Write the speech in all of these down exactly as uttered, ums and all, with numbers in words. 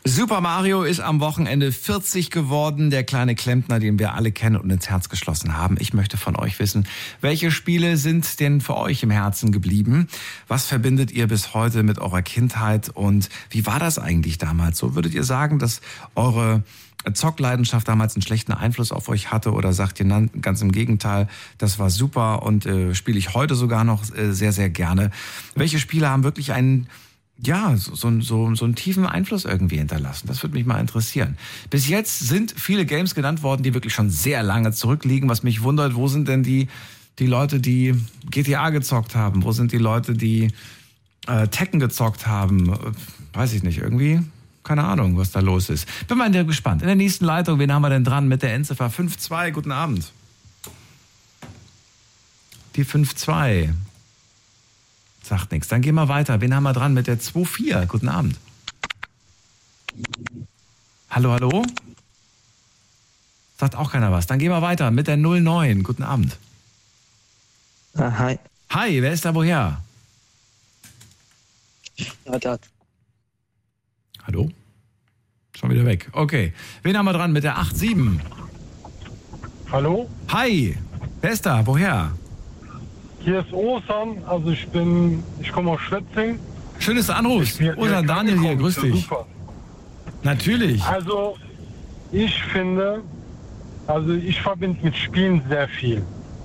Super Mario ist am Wochenende vierzig geworden, der kleine Klempner, den wir alle kennen und ins Herz geschlossen haben. Ich möchte von euch wissen, welche Spiele sind denn für euch im Herzen geblieben? Was verbindet ihr bis heute mit eurer Kindheit und wie war das eigentlich damals? So, würdet ihr sagen, dass eure Zockleidenschaft damals einen schlechten Einfluss auf euch hatte oder sagt ihr ganz im Gegenteil, das war super und äh, spiele ich heute sogar noch äh, sehr, sehr gerne? Welche Spiele haben wirklich einen Ja, so, so, so einen tiefen Einfluss irgendwie hinterlassen? Das würde mich mal interessieren. Bis jetzt sind viele Games genannt worden, die wirklich schon sehr lange zurückliegen. Was mich wundert, wo sind denn die, die Leute, die G T A gezockt haben? Wo sind die Leute, die äh, Tekken gezockt haben? Weiß ich nicht, irgendwie, keine Ahnung, was da los ist. Bin mal gespannt. In der nächsten Leitung, wen haben wir denn dran mit der Endziffer fünf zwei? Guten Abend. Die fünf zwei. Sagt nichts. Dann gehen wir weiter. Wen haben wir dran mit der zwei vier? Guten Abend. Hallo, hallo? Sagt auch keiner was. Dann gehen wir weiter mit der null neun. Guten Abend. Ah, hi. Hi, wer ist da woher? Ja, Hallo? Schon wieder weg. Okay. Wen haben wir dran mit der acht sieben? Hallo? Hi, wer ist da? Woher? Hier ist Osan, also ich bin, ich komme aus Schwetzing. Schön, dass du anrufst. Osan, Daniel hier, grüß dich. Super. Natürlich. Also, ich finde, also ich verbinde mit Spielen sehr viel.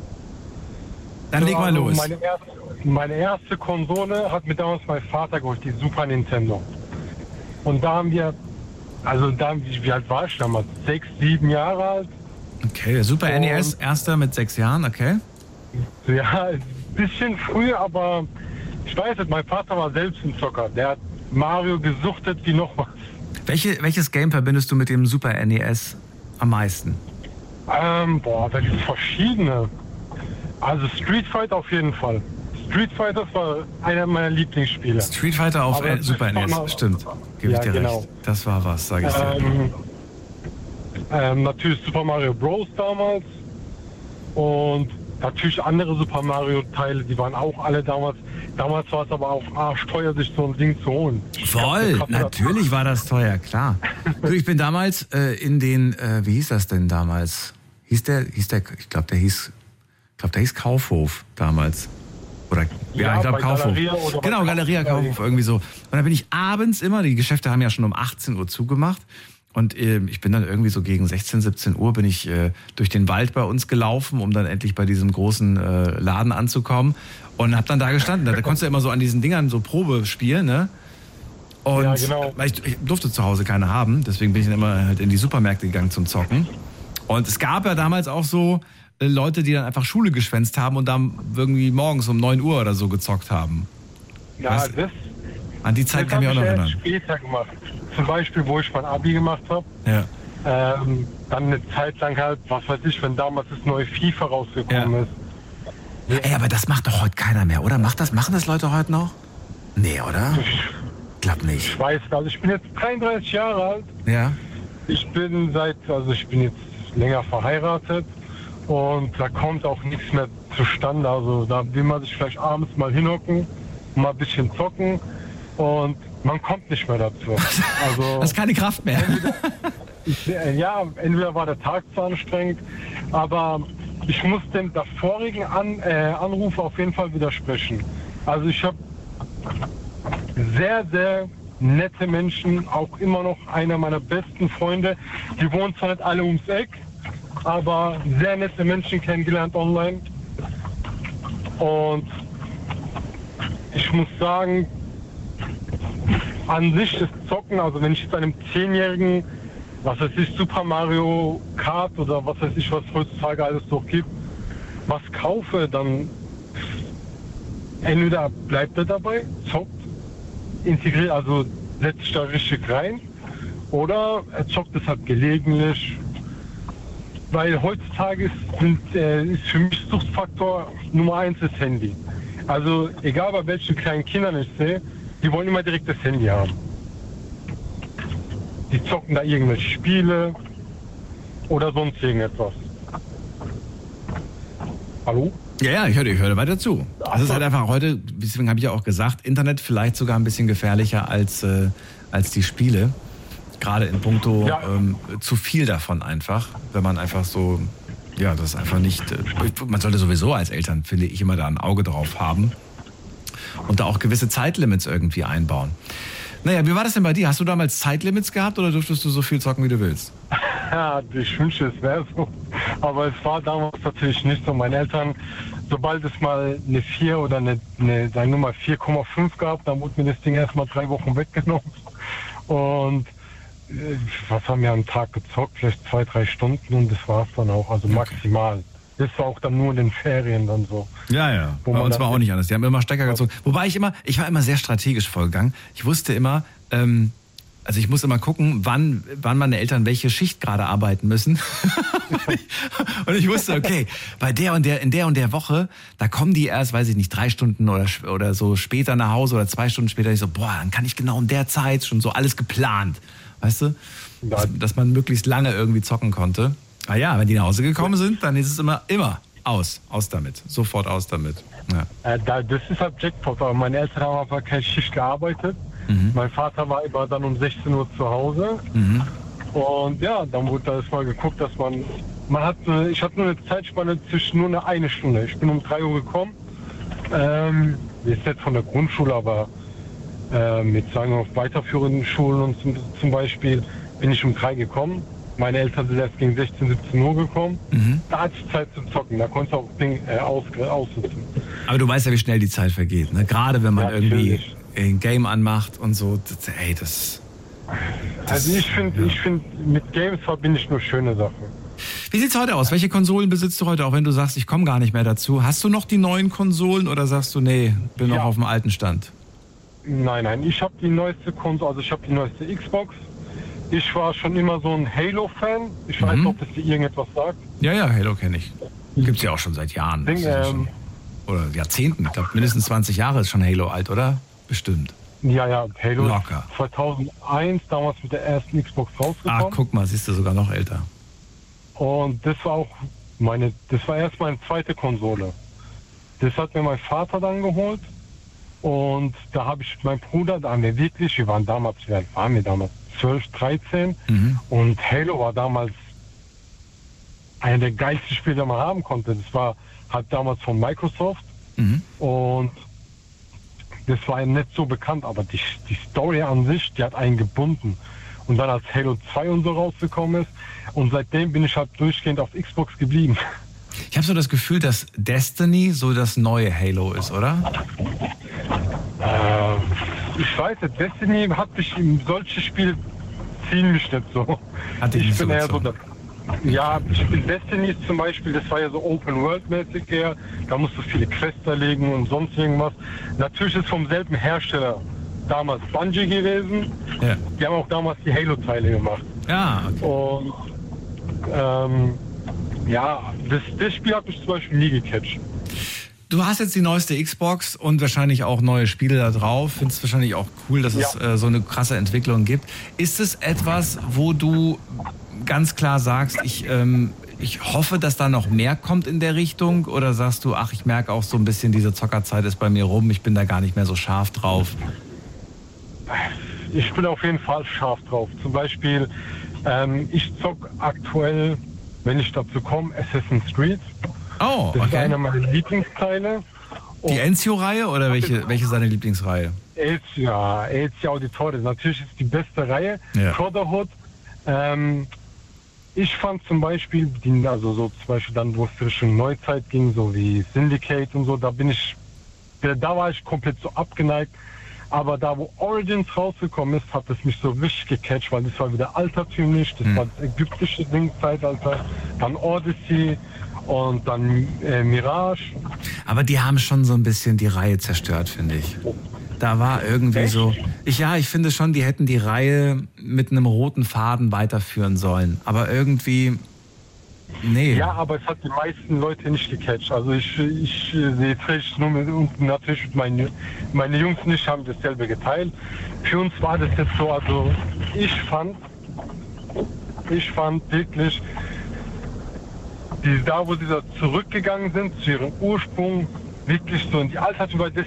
Dann leg mal also los. Meine erste, meine erste Konsole hat mir damals mein Vater geholt, die Super Nintendo. Und da haben wir, also da, wie alt war ich damals? Sechs, sieben Jahre alt. Okay, der Super N E S, erster mit sechs Jahren, okay. Ja, ein bisschen früh, aber ich weiß nicht, mein Vater war selbst ein Zocker. Der hat Mario gesuchtet wie noch was. Welche, welches Game verbindest du mit dem Super N E S am meisten? Ähm, boah, da gibt es verschiedene. Also Street Fighter auf jeden Fall. Street Fighter war einer meiner Lieblingsspiele. Street Fighter auf äh, Super N E S, mal, stimmt. Gebe ja, ich dir genau. recht. Das war was, sage ich dir. Ähm, ähm, natürlich Super Mario Bros. Damals. Und natürlich andere Super Mario-Teile, die waren auch alle damals. Damals war es aber auch arschteuer, sich so ein Ding zu holen. Voll, natürlich war das teuer, klar. Du, ich bin damals äh, in den, äh, wie hieß das denn damals? Hieß der, hieß der, ich glaube, der hieß, ich glaube, der hieß Kaufhof damals. Oder, ja, ja ich glaube Kaufhof. Galeria oder genau, Galeria Kaufhof, irgendwie so. Und dann bin ich abends immer, die Geschäfte haben ja schon um achtzehn Uhr zugemacht. Und äh, ich bin dann irgendwie so gegen sechzehn, siebzehn Uhr bin ich äh, durch den Wald bei uns gelaufen, um dann endlich bei diesem großen äh, Laden anzukommen. Und hab dann da gestanden. Da, da konntest du ja immer so an diesen Dingern so Probe spielen, ne? Und ja, genau. weil ich, ich durfte zu Hause keine haben, deswegen bin ich dann immer halt in die Supermärkte gegangen zum Zocken. Und es gab ja damals auch so äh, Leute, die dann einfach Schule geschwänzt haben und dann irgendwie morgens um neun Uhr oder so gezockt haben. Ja, weißt, das... An die Zeit kann ich mich auch noch erinnern. Das habe ich später gemacht. Zum Beispiel, wo ich mein Abi gemacht habe. Ja. Ähm, dann eine Zeit lang halt, was weiß ich, wenn damals das neue FIFA rausgekommen ja. ist. Ja. Ey, aber das macht doch heute keiner mehr, oder? Macht das, machen das Leute heute noch? Nee, oder? Ich glaub nicht. Ich weiß, also ich bin jetzt dreiunddreißig Jahre alt. Ja. Ich bin seit, also ich bin jetzt länger verheiratet und da kommt auch nichts mehr zustande. Also da will man sich vielleicht abends mal hinhocken, mal ein bisschen zocken und man kommt nicht mehr dazu. Also das ist keine Kraft mehr. Entweder, ja, entweder war der Tag zu anstrengend, aber ich muss dem davorigen An, äh, Anruf auf jeden Fall widersprechen. Also ich habe sehr, sehr nette Menschen, auch immer noch einer meiner besten Freunde. Die wohnen zwar nicht alle ums Eck, aber sehr nette Menschen kennengelernt online. Und ich muss sagen, an sich das Zocken, also wenn ich jetzt einem Zehnjährigen, was weiß ich, Super Mario Kart oder was weiß ich, was heutzutage alles noch gibt, was kaufe, dann entweder bleibt er dabei, zockt, integriert, also setzt sich da richtig rein, oder er zockt es halt gelegentlich, weil heutzutage ist, sind, äh, ist für mich Suchtfaktor Nummer eins das Handy. Also egal bei welchen kleinen Kindern ich sehe, die wollen immer direkt das Handy haben. Die zocken da irgendwelche Spiele oder sonst irgendetwas. Hallo? Ja, ja, ich höre ich höre weiter zu. Das ist halt einfach heute, deswegen habe ich ja auch gesagt, Internet vielleicht sogar ein bisschen gefährlicher als, äh, als die Spiele. Gerade in puncto Ja. ähm, zu viel davon einfach, wenn man einfach so, ja, das einfach nicht, äh, man sollte sowieso als Eltern, finde ich, immer da ein Auge drauf haben und da auch gewisse Zeitlimits irgendwie einbauen. Naja, wie war das denn bei dir? Hast du damals Zeitlimits gehabt oder durftest du so viel zocken, wie du willst? Ja, ich wünsche, es wäre so. Aber es war damals natürlich nicht so. Meine Eltern, sobald es mal eine vier oder eine, eine sagen wir mal vier Komma fünf gab, dann wurde mir das Ding erstmal drei Wochen weggenommen. Und äh, was haben wir am Tag gezockt? Vielleicht zwei, drei Stunden und das war es dann auch. Also maximal. Das war auch dann nur in den Ferien dann so. Ja, ja. Wo Bei man uns dann- war auch nicht anders. Die haben immer Stecker gezogen. Wobei ich immer, ich war immer sehr strategisch vorgegangen. Ich wusste immer, ähm, also ich muss immer gucken, wann, wann meine Eltern welche Schicht gerade arbeiten müssen. Und ich wusste, okay, bei der und der, in der und der Woche, da kommen die erst, weiß ich nicht, drei Stunden oder, oder so später nach Hause oder zwei Stunden später. Ich so, boah, dann kann ich genau in der Zeit schon so alles geplant. Weißt du? Ja. Dass, dass man möglichst lange irgendwie zocken konnte. Ah ja, wenn die nach Hause gekommen sind, dann ist es immer, immer aus. Aus damit. Sofort aus damit. Ja. Äh, da, das ist halt Jackpot, aber meine Eltern haben aber keine Schicht gearbeitet. Mhm. Mein Vater war immer dann um sechzehn Uhr zu Hause. Mhm. Und ja, dann wurde da erstmal geguckt, dass man, man hat, eine- ich hatte nur eine Zeitspanne zwischen nur eine, eine Stunde. Ich bin um drei Uhr gekommen. Ähm, jetzt nicht von der Grundschule, aber äh, mit, sagen wir, auf weiterführenden Schulen und zum, zum Beispiel bin ich um drei gekommen. Meine Eltern sind erst gegen sechzehn, siebzehn Uhr gekommen. Mhm. Da hatte ich Zeit zum Zocken. Da konnte ich auch das Ding äh, aus, aussitzen. Aber du weißt ja, wie schnell die Zeit vergeht. Ne? Gerade wenn man Ja, irgendwie natürlich. ein Game anmacht und so. Das, ey, das. das Also ich finde, ja. ich finde, mit Games verbinde ich nur schöne Sachen. Wie sieht's heute aus? Welche Konsolen besitzt du heute, auch wenn du sagst, ich komme gar nicht mehr dazu? Hast du noch die neuen Konsolen oder sagst du, nee, bin noch Ja. auf dem alten Stand? Nein, nein, ich habe die neueste Konsole, also ich habe die neueste Xbox. Ich war schon immer so ein Halo-Fan. Ich weiß Mhm. nicht, ob das dir irgendetwas sagt. Ja, ja, Halo kenne ich. Gibt's ja auch schon seit Jahren. Das Ding, ist ja ähm, schon, oder Jahrzehnten. Ich glaube, mindestens zwanzig Jahre ist schon Halo alt, oder? Bestimmt. Ja, ja, Halo Locker. ist zweitausendeins, damals mit der ersten Xbox Ach, rausgekommen. guck mal, siehst du, sogar noch älter. Und das war auch meine, das war erst meine zweite Konsole. Das hat mir mein Vater dann geholt. Und da habe ich meinen Bruder, da haben wir wirklich, wir waren damals, wie alt waren wir damals? zwölf, dreizehn. Mhm. Und Halo war damals einer der geilsten Spiele, die man haben konnte. Das war halt damals von Microsoft. Mhm. Und das war ja nicht so bekannt, aber die, die Story an sich, die hat einen gebunden. Und dann als Halo zwei und so rausgekommen ist. Und seitdem bin ich halt durchgehend auf Xbox geblieben. Ich habe so das Gefühl, dass Destiny so das neue Halo ist, oder? Äh, ich weiß nicht, Destiny hat mich in solche Spiele ziehen mich nicht so. Hat dich ich nicht so bin eher so gezogen. der, ja, ich bin Destiny ist zum Beispiel, das war ja so Open World mäßig eher, da musst du viele Quests erlegen und sonst irgendwas. Natürlich ist vom selben Hersteller damals Bungie gewesen. Ja. Die haben auch damals die Halo-Teile gemacht. Ja, okay. Und ähm, ja, das, das Spiel hat mich zum Beispiel nie gecatcht. Du hast jetzt die neueste Xbox und wahrscheinlich auch neue Spiele da drauf. Findest wahrscheinlich auch cool, dass es Ja. äh, so eine krasse Entwicklung gibt. Ist es etwas, wo du ganz klar sagst, ich, ähm, ich hoffe, dass da noch mehr kommt in der Richtung? Oder sagst du, ach, ich merke auch so ein bisschen, diese Zockerzeit ist bei mir rum, ich bin da gar nicht mehr so scharf drauf? Ich bin auf jeden Fall scharf drauf. Zum Beispiel, ähm, ich zock aktuell, wenn ich dazu komme, Assassin's Creed. Oh, Das ist okay. einer meiner Lieblingsteile. Die Ezio-Reihe oder welche, welche ist deine Lieblingsreihe? Ezio, ja, Ezio Auditore. Natürlich ist die beste Reihe. Ja. Brotherhood. Ähm, ich fand zum Beispiel, die, also so zum Beispiel dann, wo es Richtung Neuzeit ging, so wie Syndicate und so, da bin ich, da, da war ich komplett so abgeneigt. Aber da, wo Origins rausgekommen ist, hat es mich so richtig gecatcht, weil das war wieder altertümlich, das Hm. war das ägyptische Ding-Zeitalter, dann Odyssey und dann äh, Mirage. Aber die haben schon so ein bisschen die Reihe zerstört, finde ich. Da war irgendwie Echt? so. Ich, ja, ich finde schon, die hätten die Reihe mit einem roten Faden weiterführen sollen. Aber irgendwie. Nee. Ja, aber es hat die meisten Leute nicht gecatcht. Also ich, ich äh, sehe es nur mit, und natürlich mit meinen, meine Jungs nicht haben dasselbe geteilt. Für uns war das jetzt so, also ich fand, ich fand wirklich, die, da wo sie da zurückgegangen sind, zu ihrem Ursprung, wirklich so in die Altertum, weil das,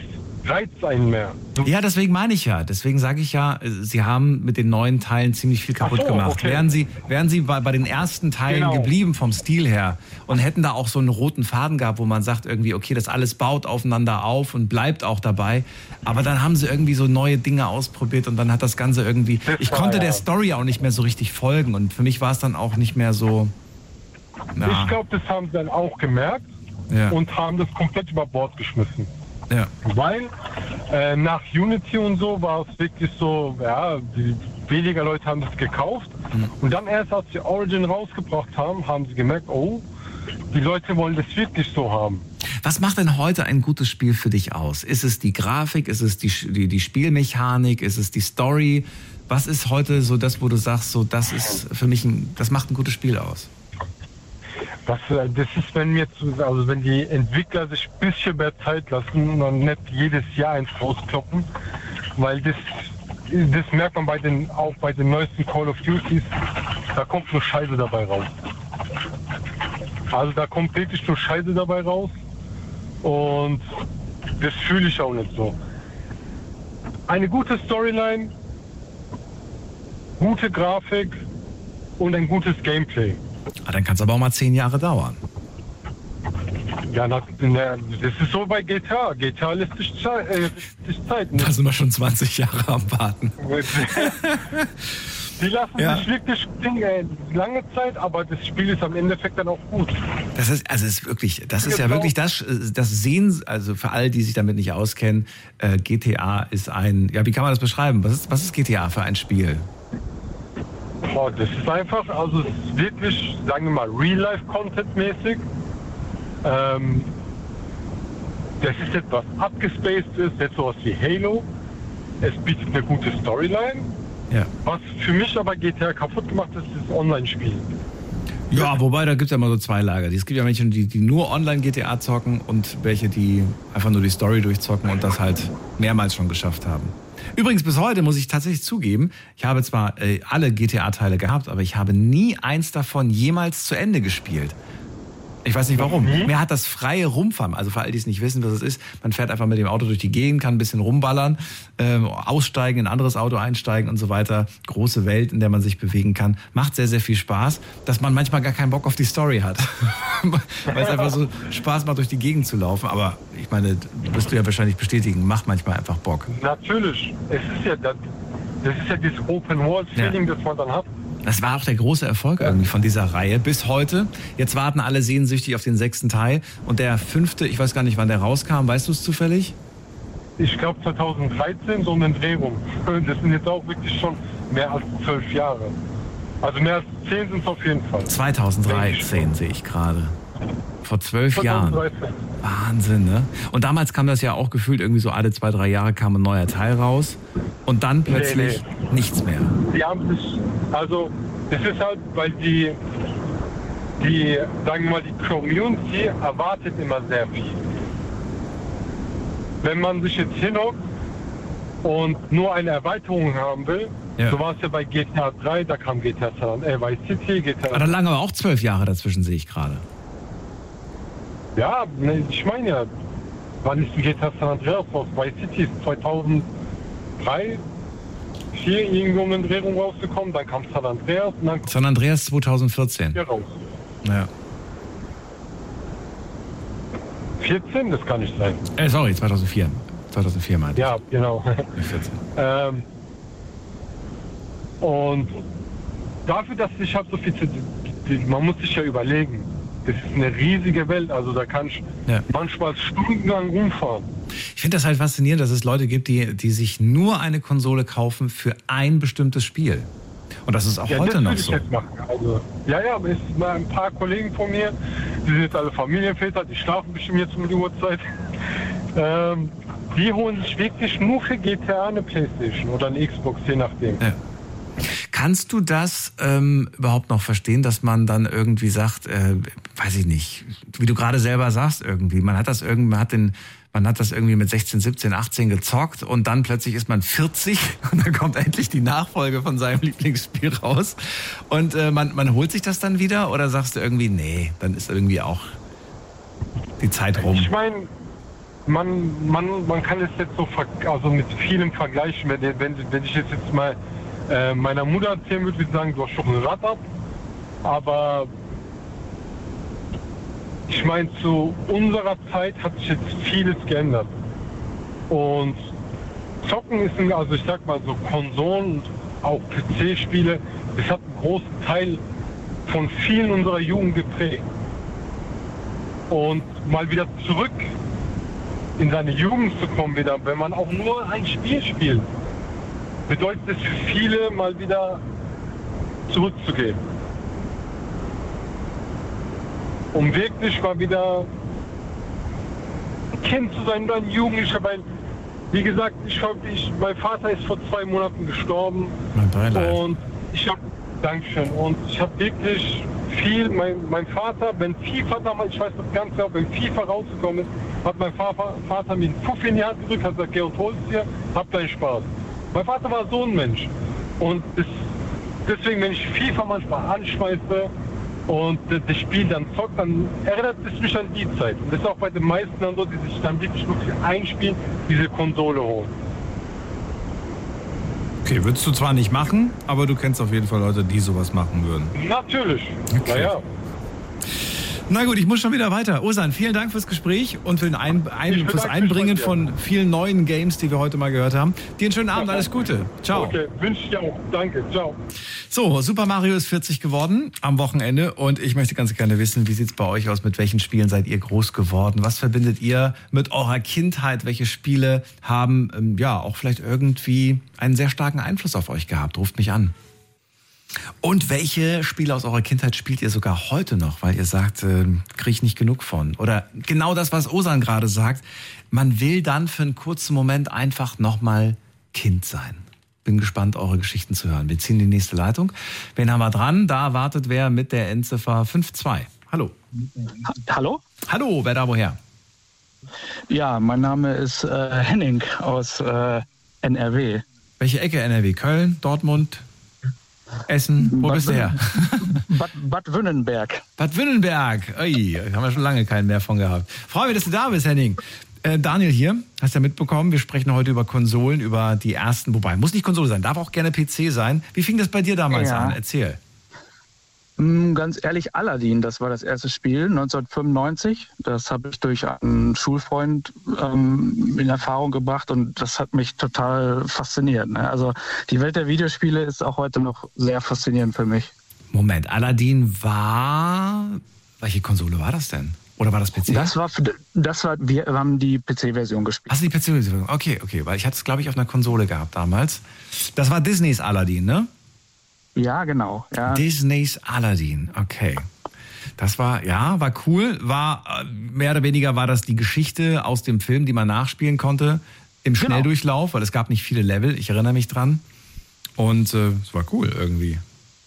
reizt einen mehr. Du Ja, deswegen meine ich ja. Deswegen sage ich ja, sie haben mit den neuen Teilen ziemlich viel kaputt Ach so, gemacht. okay. Wären sie, wären sie bei, bei den ersten Teilen Genau. geblieben vom Stil her und hätten da auch so einen roten Faden gehabt, wo man sagt irgendwie, okay, das alles baut aufeinander auf und bleibt auch dabei. Aber dann haben sie irgendwie so neue Dinge ausprobiert und dann hat das Ganze irgendwie... Das Ich war, konnte ja. der Story auch nicht mehr so richtig folgen und für mich war es dann auch nicht mehr so... Na, Ich glaube, das haben sie dann auch gemerkt ja, und haben das komplett über Bord geschmissen. ja. Weil äh, nach Unity und so war es wirklich so, ja, die, weniger Leute haben das gekauft. Mhm. Und dann erst, als sie Origin rausgebracht haben, haben sie gemerkt, oh, die Leute wollen das wirklich so haben. Was macht denn heute ein gutes Spiel für dich aus? Ist es die Grafik? Ist es die, die, die Spielmechanik? Ist es die Story? Was ist heute so das, wo du sagst, so das ist für mich ein, das macht ein gutes Spiel aus? Das, äh, das ist, wenn mir zu, also wenn die Entwickler sich ein bisschen mehr Zeit lassen und nicht jedes Jahr eins rauskloppen, weil das, das merkt man bei den, auch bei den neuesten Call of Duties, da kommt nur Scheiße dabei raus. Also da kommt wirklich nur Scheiße dabei raus und das fühle ich auch nicht so. Eine gute Storyline, gute Grafik und ein gutes Gameplay. Ah, dann kann es aber auch mal zehn Jahre dauern. Ja, na, na, das ist so bei G T A. G T A lässt sich Zeit. Äh, lässt sich Zeit ne? Da sind wir schon zwanzig Jahre am Warten. Die lassen Ja. sich wirklich äh, lange Zeit, aber das Spiel ist am Endeffekt dann auch gut. Das ist, also es ist wirklich, das ist ja wirklich das, das Sehen, also für alle, die sich damit nicht auskennen, äh, G T A ist ein, ja, wie kann man das beschreiben? Was ist, was ist G T A für ein Spiel? Boah, das ist einfach, also es ist wirklich, sagen wir mal, Real-Life-Content-mäßig. Ähm, das ist etwas abgespaced ist, jetzt sowas wie Halo. Es bietet eine gute Storyline. Ja. Was für mich aber G T A kaputt gemacht ist, ist das Online-Spiel. Ja, wobei, da gibt es ja immer so zwei Lager. Es gibt ja Menschen, die, die nur online G T A zocken und welche, die einfach nur die Story durchzocken und das halt mehrmals schon geschafft haben. Übrigens, bis heute muss ich tatsächlich zugeben, ich habe zwar äh, alle G T A-Teile gehabt, aber ich habe nie eins davon jemals zu Ende gespielt. Ich weiß nicht warum. Mhm. Mir hat das freie Rumfahren, also für all die es nicht wissen, was es ist, man fährt einfach mit dem Auto durch die Gegend, kann ein bisschen rumballern, äh, aussteigen, in ein anderes Auto einsteigen und so weiter. Große Welt, in der man sich bewegen kann. Macht sehr, sehr viel Spaß, dass man manchmal gar keinen Bock auf die Story hat. Weil es einfach so Spaß macht, durch die Gegend zu laufen. Aber ich meine, wirst du ja wahrscheinlich bestätigen, macht manchmal einfach Bock. Natürlich. Es ist ja das, das ist ja dieses Open-World-Feeling, Ja. das man dann hat. Das war auch der große Erfolg irgendwie von dieser Reihe bis heute. Jetzt warten alle sehnsüchtig auf den sechsten Teil. Und der fünfte, ich weiß gar nicht, wann der rauskam. Weißt du es zufällig? Ich glaube zweitausenddreizehn, so eine Drehung. Das sind jetzt auch wirklich schon mehr als zwölf Jahre. Also mehr als zehn sind es auf jeden Fall. zweitausenddreizehn sehe ich gerade. Vor zwölf Jahren. zweitausenddreizehn. Wahnsinn, ne? Und damals kam das ja auch gefühlt irgendwie so alle zwei, drei Jahre kam ein neuer Teil raus. Und dann plötzlich Nee, nichts mehr. Die haben sich, also das ist halt, weil die, die, sagen wir mal, die Community erwartet immer sehr viel. Wenn man sich jetzt hinhockt und nur eine Erweiterung haben will, Ja. so war es ja bei G T A drei, da kam G T A San, äh, Vice City, G T A. Aber da lagen aber auch zwölf Jahre dazwischen, sehe ich gerade. Ja, ne, ich meine ja, wann ist ein G T A San Andreas raus? Vice City ist zweitausenddrei, vier irgendwo um den Drehung rausgekommen, dann kam San Andreas und dann kam San Andreas zweitausendvierzehn. hier raus. Ja. vierzehn, das kann nicht sein. Äh, sorry, zweitausendvier. zweitausendvier meinte Ja, genau. ich. vierzehn. ähm, und dafür, dass ich habe so viel zu, die, man muss sich ja überlegen, das ist eine riesige Welt, also da kann ich Ja. manchmal stundenlang rumfahren. Ich finde das halt faszinierend, dass es Leute gibt, die, die sich nur eine Konsole kaufen für ein bestimmtes Spiel. Und das ist auch Ja, heute das noch würde ich so. jetzt machen. Also, ja, ja, aber es sind mal ein paar Kollegen von mir, die sind jetzt alle Familienväter, die schlafen bestimmt jetzt um die Uhrzeit. Ähm, die holen sich wirklich nur für G T A eine Playstation oder eine Xbox, je nachdem. Ja. Kannst du das ähm, überhaupt noch verstehen, dass man dann irgendwie sagt, äh, weiß ich nicht, wie du gerade selber sagst irgendwie, man hat das irgendwie, man hat den, man hat das irgendwie mit sechzehn, siebzehn, achtzehn gezockt und dann plötzlich ist man vierzig und dann kommt endlich die Nachfolge von seinem Lieblingsspiel raus und äh, man, man holt sich das dann wieder oder sagst du irgendwie, nee, dann ist irgendwie auch die Zeit rum. Ich meine, man, man, man kann es jetzt so ver also mit vielem vergleichen. Wenn, wenn, wenn ich jetzt, jetzt mal äh, meiner Mutter erzählen würde, würde ich sagen, du hast schon ein Rad ab. Aber ich meine, zu unserer Zeit hat sich jetzt vieles geändert. Und Zocken ist, ein, also ich sag mal so Konsolen, auch P C-Spiele, das hat einen großen Teil von vielen unserer Jugend geprägt. Und mal wieder zurück in seine Jugend zu kommen wieder, wenn man auch nur ein Spiel spielt, bedeutet es für viele mal wieder zurückzugehen. Um wirklich mal wieder ein Kind zu sein oder ein Jugendlicher, weil, wie gesagt, ich, ich, mein Vater ist vor zwei Monaten gestorben. Mein Beileid. Und ich habe, Dankeschön, und ich habe wirklich viel, mein, mein Vater, wenn FIFA damals, ich weiß das ganz genau, wenn FIFA rausgekommen ist, hat mein Vater, Vater mir einen Puff in die Hand gedrückt, hat gesagt, geh und hol's dir, hab deinen Spaß. Mein Vater war so ein Mensch. Und das, deswegen, wenn ich FIFA manchmal anschmeiße und das Spiel dann zockt, dann erinnert es mich an die Zeit. Und das ist auch bei den meisten dann so, die sich dann wirklich wirklich einspielen, diese Konsole holen. Okay, würdest du zwar nicht machen, aber du kennst auf jeden Fall Leute, die sowas machen würden. Natürlich. Okay. Naja. Na gut, ich muss schon wieder weiter. Ozan, vielen Dank fürs Gespräch und für den ein, ein, fürs mich Einbringen bei dir. von vielen neuen Games, die wir heute mal gehört haben. Dir einen schönen Abend, alles Gute. Ciao. Okay, wünsche ich dir auch. Danke, ciao. So, Super Mario ist vierzig geworden am Wochenende und ich möchte ganz gerne wissen, wie sieht's bei euch aus? Mit welchen Spielen seid ihr groß geworden? Was verbindet ihr mit eurer Kindheit? Welche Spiele haben ähm, ja auch vielleicht irgendwie einen sehr starken Einfluss auf euch gehabt? Ruft mich an. Und welche Spiele aus eurer Kindheit spielt ihr sogar heute noch, weil ihr sagt, äh, kriege ich nicht genug von? Oder genau das, was Ozan gerade sagt, man will dann für einen kurzen Moment einfach nochmal Kind sein. Bin gespannt, eure Geschichten zu hören. Wir ziehen die nächste Leitung. Wen haben wir dran? Da wartet wer mit der Endziffer fünf zwei. Hallo. Hallo? Hallo, wer da woher? Ja, mein Name ist äh, Henning aus äh, N R W. Welche Ecke N R W? Köln, Dortmund, Essen? Wo Bad bist du her? Bad, Bad Wünnenberg. Bad Wünnenberg. Ui, haben wir schon lange keinen mehr von gehabt. Freue mich, dass du da bist, Henning. Äh, Daniel hier, hast ja mitbekommen, wir sprechen heute über Konsolen, über die ersten, wobei, muss nicht Konsole sein, darf auch gerne P C sein. Wie fing das bei dir damals Ja. an? Erzähl. Mm, Ganz ehrlich, Aladdin, das war das erste Spiel, neunzehnhundertfünfundneunzig. Das habe ich durch einen Schulfreund ähm, in Erfahrung gebracht und das hat mich total fasziniert. Ne? Also die Welt der Videospiele ist auch heute noch sehr faszinierend für mich. Moment, Aladdin war... Welche Konsole war das denn? Oder war das P C? Das war, das war, wir haben die P C-Version gespielt. Hast du die P C-Version? Okay, okay, weil ich hatte es, glaube ich, auf einer Konsole gehabt damals. Das war Disneys Aladdin, ne? Ja, genau. Ja. Disneys Aladdin, okay. Das war, ja, war cool. War, äh, mehr oder weniger war das die Geschichte aus dem Film, die man nachspielen konnte. Im Genau. Schnelldurchlauf, weil es gab nicht viele Level. Ich erinnere mich dran. Und äh, es war cool irgendwie.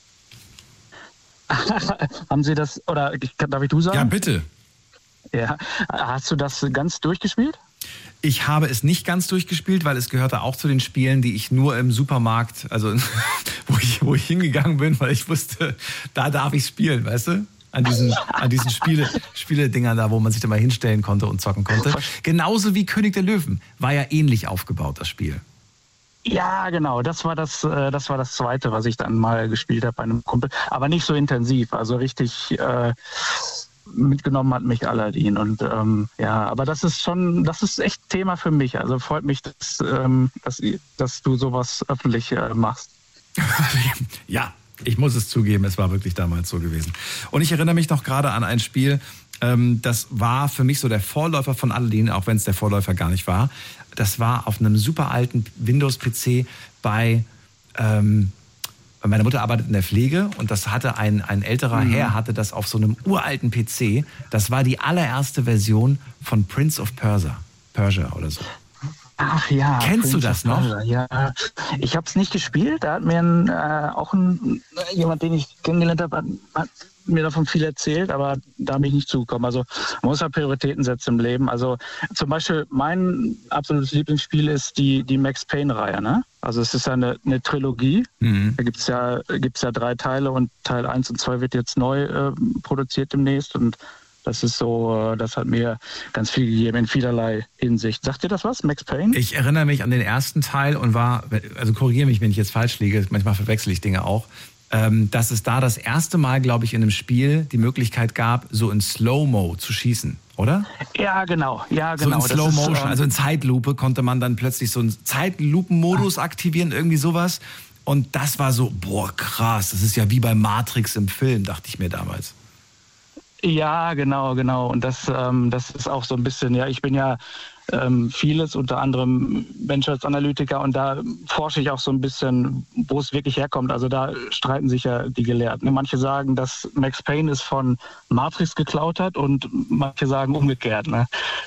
Haben Sie das, oder darf ich du sagen? Ja, bitte. Ja. Hast du das ganz durchgespielt? Ich habe es nicht ganz durchgespielt, weil es gehörte auch zu den Spielen, die ich nur im Supermarkt, also wo ich, wo ich hingegangen bin, weil ich wusste, da darf ich spielen, weißt du? An diesen, an diesen Spiele, Spiele-Dingern da, wo man sich da mal hinstellen konnte und zocken konnte. Genauso wie König der Löwen. War ja ähnlich aufgebaut, das Spiel. Ja, genau. Das war das, äh, das war das zweite, was ich dann mal gespielt habe bei einem Kumpel. Aber nicht so intensiv. Also richtig äh, mitgenommen hat mich Aladdin. Und ähm, ja, aber das ist schon, das ist echt Thema für mich. Also freut mich, dass, ähm, dass, dass du sowas öffentlich äh, machst. Ja, ich muss es zugeben, es war wirklich damals so gewesen. Und ich erinnere mich noch gerade an ein Spiel, ähm, das war für mich so der Vorläufer von Aladdin, auch wenn es der Vorläufer gar nicht war. Das war auf einem super alten Windows-P C bei, ähm, meine Mutter arbeitet in der Pflege und das hatte ein, ein älterer mhm. Herr, hatte das auf so einem uralten P C. Das war die allererste Version von Prince of Persia, Persia oder so. Ach ja. Kennst du das noch? Persia, ja, ich habe es nicht gespielt. Da hat mir ein, äh, auch ein, jemand, den ich kennengelernt habe, hat, hat mir davon viel erzählt, aber da bin ich nicht zugekommen. Also man muss ja Prioritäten setzen im Leben. Also zum Beispiel mein absolutes Lieblingsspiel ist die, die Max Payne-Reihe. Ne? Also es ist ja eine, eine Trilogie. Mhm. Da gibt es ja, gibt's ja drei Teile und Teil eins und zwei wird jetzt neu äh, produziert demnächst und Das ist so, das hat mir ganz viel gegeben in vielerlei Hinsicht. Sagt dir das was, Max Payne? Ich erinnere mich an den ersten Teil und war, also korrigiere mich, wenn ich jetzt falsch liege, manchmal verwechsel ich Dinge auch, ähm, dass es da das erste Mal, glaube ich, in einem Spiel die Möglichkeit gab, so in Slow-Mo zu schießen, oder? Ja, genau, ja, genau. So in Slow Motion, ist, ähm, also in Zeitlupe konnte man dann plötzlich so einen Zeitlupenmodus aktivieren, irgendwie sowas. Und das war so, boah, krass, das ist ja wie bei Matrix im Film, dachte ich mir damals. Ja, genau, genau. Und das, ähm, das ist auch so ein bisschen, ja, ich bin ja ähm, vieles, unter anderem Menschheitsanalytiker, und da forsche ich auch so ein bisschen, wo es wirklich herkommt. Also da streiten sich ja die Gelehrten. Manche sagen, dass Max Payne es von Matrix geklaut hat, und manche sagen umgekehrt, ne?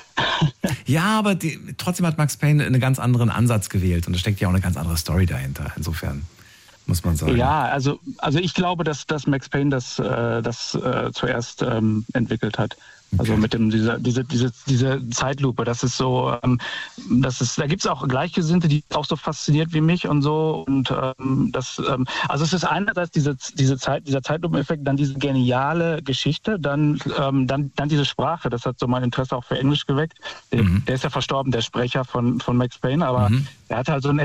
Ja, aber die, trotzdem hat Max Payne einen ganz anderen Ansatz gewählt, und da steckt ja auch eine ganz andere Story dahinter. Insofern muss man sagen. Ja, also, also ich glaube, dass, dass Max Payne das, äh, das äh, zuerst ähm, entwickelt hat. Also mit dem dieser diese diese diese Zeitlupe, das ist so, ähm, das ist, da gibt's auch Gleichgesinnte, die auch so fasziniert wie mich und so, und ähm, das, ähm, also es ist einerseits diese diese Zeit dieser Zeitlupeneffekt, dann diese geniale Geschichte, dann ähm, dann dann diese Sprache, das hat so mein Interesse auch für Englisch geweckt. Der, Mhm. der ist ja verstorben, der Sprecher von von Max Payne, aber Mhm. er hat halt so ein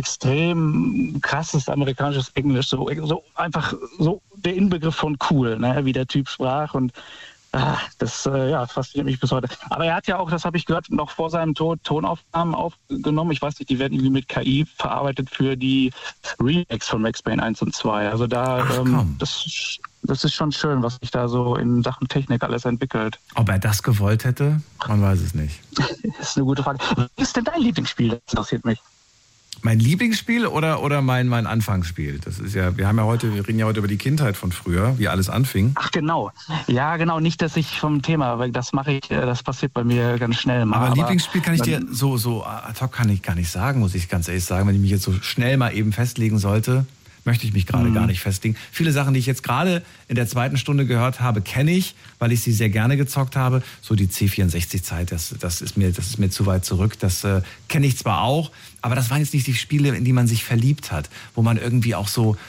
extrem krasses amerikanisches Englisch, so so einfach so der Inbegriff von cool, ne, wie der Typ sprach, und Ah, das äh, ja, fasziniert mich bis heute. Aber er hat ja auch, das habe ich gehört, noch vor seinem Tod Tonaufnahmen aufgenommen. Ich weiß nicht, die werden irgendwie mit K I verarbeitet für die Remakes von Max Payne eins und zwei. Also da, Ach, ähm, das, das ist schon schön, was sich da so in Sachen Technik alles entwickelt. Ob er das gewollt hätte, man weiß es nicht. Das ist eine gute Frage. Was ist denn dein Lieblingsspiel? Das interessiert mich. Mein Lieblingsspiel oder, oder mein, mein Anfangsspiel? Das ist ja, wir haben ja heute, wir reden ja heute über die Kindheit von früher, wie alles anfing. Ach genau. Ja, genau. Nicht, dass ich vom Thema, weil das mache ich, das passiert bei mir ganz schnell mal. Aber, Aber Lieblingsspiel kann ich dir so, so ad hoc kann ich gar nicht sagen, muss ich ganz ehrlich sagen. Wenn ich mich jetzt so schnell mal eben festlegen sollte, möchte ich mich gerade Mhm. gar nicht festlegen. Viele Sachen, die ich jetzt gerade in der zweiten Stunde gehört habe, kenne ich, weil ich sie sehr gerne gezockt habe. So die C vierundsechzig-Zeit, das, das, ist mir, das ist mir zu weit zurück. Das äh, kenne ich zwar auch, aber das waren jetzt nicht die Spiele, in die man sich verliebt hat, wo man irgendwie auch so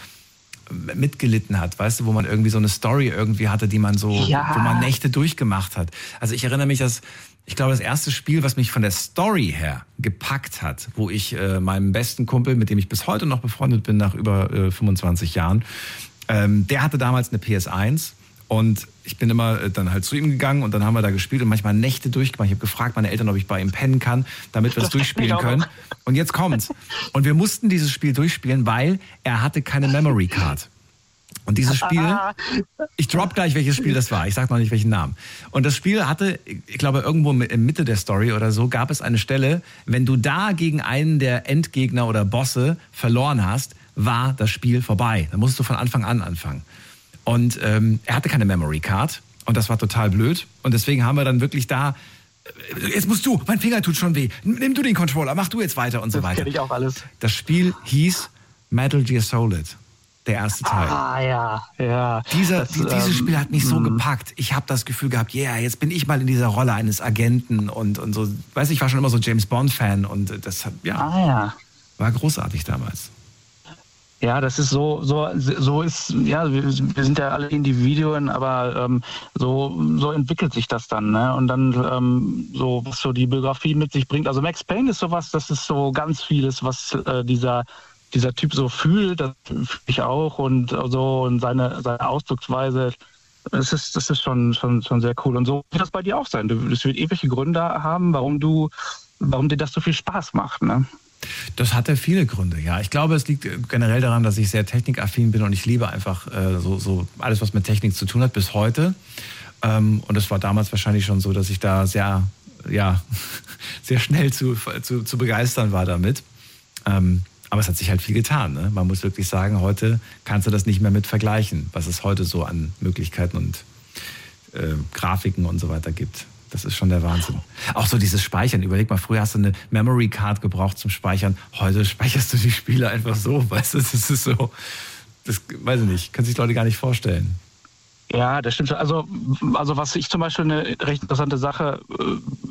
mitgelitten hat, weißt du, wo man irgendwie so eine Story irgendwie hatte, die man so, Ja. wo man Nächte durchgemacht hat. Also ich erinnere mich, dass ich glaube, das erste Spiel, was mich von der Story her gepackt hat, wo ich äh, meinem besten Kumpel, mit dem ich bis heute noch befreundet bin, nach über äh, fünfundzwanzig Jahren, ähm, der hatte damals eine P S eins, und ich bin immer äh, dann halt zu ihm gegangen, und dann haben wir da gespielt und manchmal Nächte durchgemacht. Ich habe gefragt meine Eltern, ob ich bei ihm pennen kann, damit wir es durchspielen können. Und jetzt kommt's. Und wir mussten dieses Spiel durchspielen, weil er hatte keine Memory Card. Und dieses Spiel, ich drop gleich, welches Spiel das war. Ich sag noch nicht, welchen Namen. Und das Spiel hatte, ich glaube, irgendwo in Mitte der Story oder so, gab es eine Stelle, wenn du da gegen einen der Endgegner oder Bosse verloren hast, war das Spiel vorbei. Da musst du von Anfang an anfangen. Und ähm, er hatte keine Memory Card, und das war total blöd. Und deswegen haben wir dann wirklich da, äh, jetzt musst du, mein Finger tut schon weh, nimm du den Controller, mach du jetzt weiter und so Das weiter. kenne ich auch alles. Das Spiel hieß Metal Gear Solid, der erste Teil. Ah ja, ja. Dieser, Das, die, dieses ähm, Spiel hat mich so mh. gepackt. Ich habe das Gefühl gehabt, ja, yeah, jetzt bin ich mal in dieser Rolle eines Agenten und, und so. Weiß ich war schon immer so James Bond-Fan, und das hat, ja, Ah ja. war großartig damals. Ja, das ist so, so, so ist, ja, wir, wir sind ja alle Individuen, aber ähm, so, so entwickelt sich das dann, ne? Und dann ähm, so, was so die Biografie mit sich bringt. Also Max Payne ist sowas, das ist so ganz vieles, was äh, dieser dieser Typ so fühlt, das fühle ich auch, und so, und seine seine Ausdrucksweise. Das ist, das ist schon, schon, schon sehr cool. Und so wird das bei dir auch sein. Es wird ewige Gründe haben, warum du, warum dir das so viel Spaß macht, ne? Das hatte viele Gründe, ja. Ich glaube, es liegt generell daran, dass ich sehr technikaffin bin, und ich liebe einfach äh, so, so alles, was mit Technik zu tun hat, bis heute. Ähm, und es war damals wahrscheinlich schon so, dass ich da sehr, ja, sehr schnell zu, zu, zu begeistern war damit. Ähm, aber es hat sich halt viel getan, ne? Man muss wirklich sagen, heute kannst du das nicht mehr mit vergleichen, was es heute so an Möglichkeiten und äh, Grafiken und so weiter gibt. Das ist schon der Wahnsinn. Auch so dieses Speichern. Überleg mal, früher hast du eine Memory Card gebraucht zum Speichern. Heute speicherst du die Spiele einfach so. Weißt du, das ist so, das weiß ich nicht, können sich Leute gar nicht vorstellen. Ja, das stimmt schon. Also, also was ich zum Beispiel eine recht interessante Sache äh,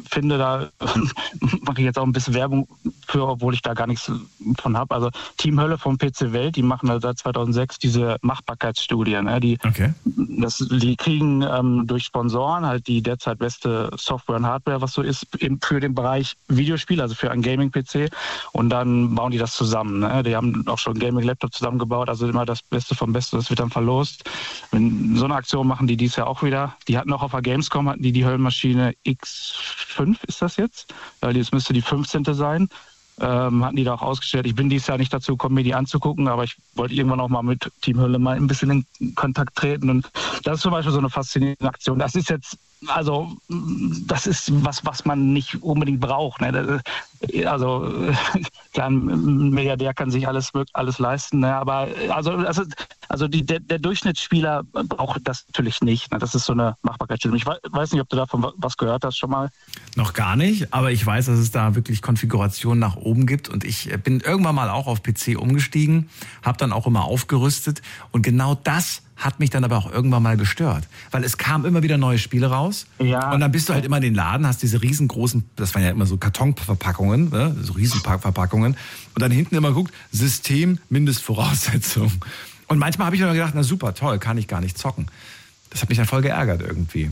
finde, da mache ich jetzt auch ein bisschen Werbung für, obwohl ich da gar nichts von habe. Also Team Hölle von P C Welt, die machen halt seit zweitausendsechs diese Machbarkeitsstudien. Ne? Die, okay. das, die kriegen ähm, durch Sponsoren halt die derzeit beste Software und Hardware, was so ist, im, für den Bereich Videospiel, also für einen Gaming-P C. Und dann bauen die das zusammen. Ne? Die haben auch schon einen Gaming-Laptop zusammengebaut, also immer das Beste vom Besten, das wird dann verlost. Wenn, so eine Aktion machen die dies Jahr auch wieder. Die hatten auch auf der Gamescom, hatten die die Höllenmaschine X fünf, ist das jetzt? Das müsste die fünfzehnte sein. Ähm, hatten die da auch ausgestellt. Ich bin dieses Jahr nicht dazu gekommen, mir die anzugucken, aber ich wollte irgendwann auch mal mit Team Hölle mal ein bisschen in Kontakt treten. Und das ist zum Beispiel so eine faszinierende Aktion. Das ist jetzt, also, das ist was, was man nicht unbedingt braucht. Ne? Also, klar, ein Milliardär kann sich alles, alles leisten, ne? Aber also, also, also die, der, der Durchschnittsspieler braucht das natürlich nicht. Ne? Das ist so eine Machbarkeitsstudie. Ich weiß nicht, ob du davon was gehört hast schon mal. Noch gar nicht, aber ich weiß, dass es da wirklich Konfigurationen nach oben gibt und ich bin irgendwann mal auch auf P C umgestiegen, habe dann auch immer aufgerüstet und genau das hat mich dann aber auch irgendwann mal gestört, weil es kam immer wieder neue Spiele raus ja. Und dann bist du halt immer in den Laden, hast diese riesengroßen, das waren ja immer so Kartonverpackungen, ne? So Riesenverpackungen und dann hinten immer guckt, System, Mindestvoraussetzung. Und manchmal habe ich dann gedacht, na super, toll, kann ich gar nicht zocken. Das hat mich dann voll geärgert irgendwie.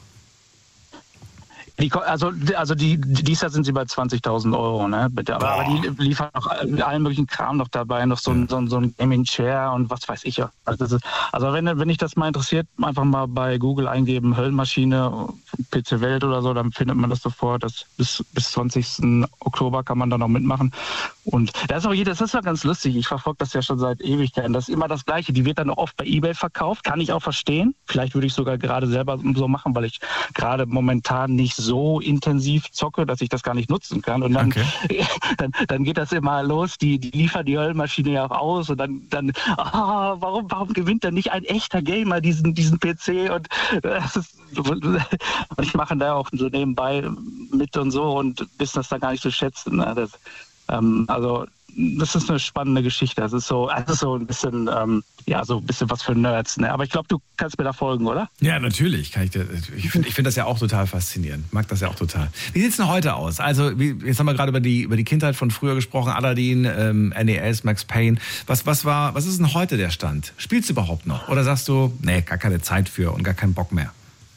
Die, also, also die, dieses Jahr sind sie bei zwanzigtausend Euro, ne? Aber, aber die liefern noch allen möglichen Kram noch dabei, noch so ein, so ein, so ein Gaming Chair und was weiß ich ja. Also, das ist, also wenn, wenn dich das mal interessiert, einfach mal bei Google eingeben, Höllenmaschine, P C Welt oder so, dann findet man das sofort. Das bis, bis zwanzigsten Oktober kann man da noch mitmachen. Und das ist auch jedes, das ist ja ganz lustig. Ich verfolge das ja schon seit Ewigkeiten. Das ist immer das Gleiche. Die wird dann auch oft bei eBay verkauft. Kann ich auch verstehen. Vielleicht würde ich sogar gerade selber so machen, weil ich gerade momentan nicht so so intensiv zocke, dass ich das gar nicht nutzen kann. Und dann, okay. dann, dann geht das immer los, die, die liefern die Höllenmaschine ja auch aus und dann, dann ah, warum, warum gewinnt denn nicht ein echter Gamer diesen, diesen P C? Und, das ist, und ich mache da auch so nebenbei mit und so und wissen das da gar nicht zu schätzen. Ne? Das, ähm, also das ist eine spannende Geschichte. Das ist so, das ist so ein bisschen, ähm, ja, so ein bisschen was für Nerds. Ne? Aber ich glaube, du kannst mir da folgen, oder? Ja, natürlich. Kann ich ich finde ich find das ja auch total faszinierend. Mag das ja auch total. Wie sieht es denn heute aus? Also, wie, jetzt haben wir gerade über die, über die Kindheit von früher gesprochen. Aladdin, ähm, N E S, Max Payne. Was, was, war, was ist denn heute der Stand? Spielst du überhaupt noch? Oder sagst du, nee, gar keine Zeit für und gar keinen Bock mehr?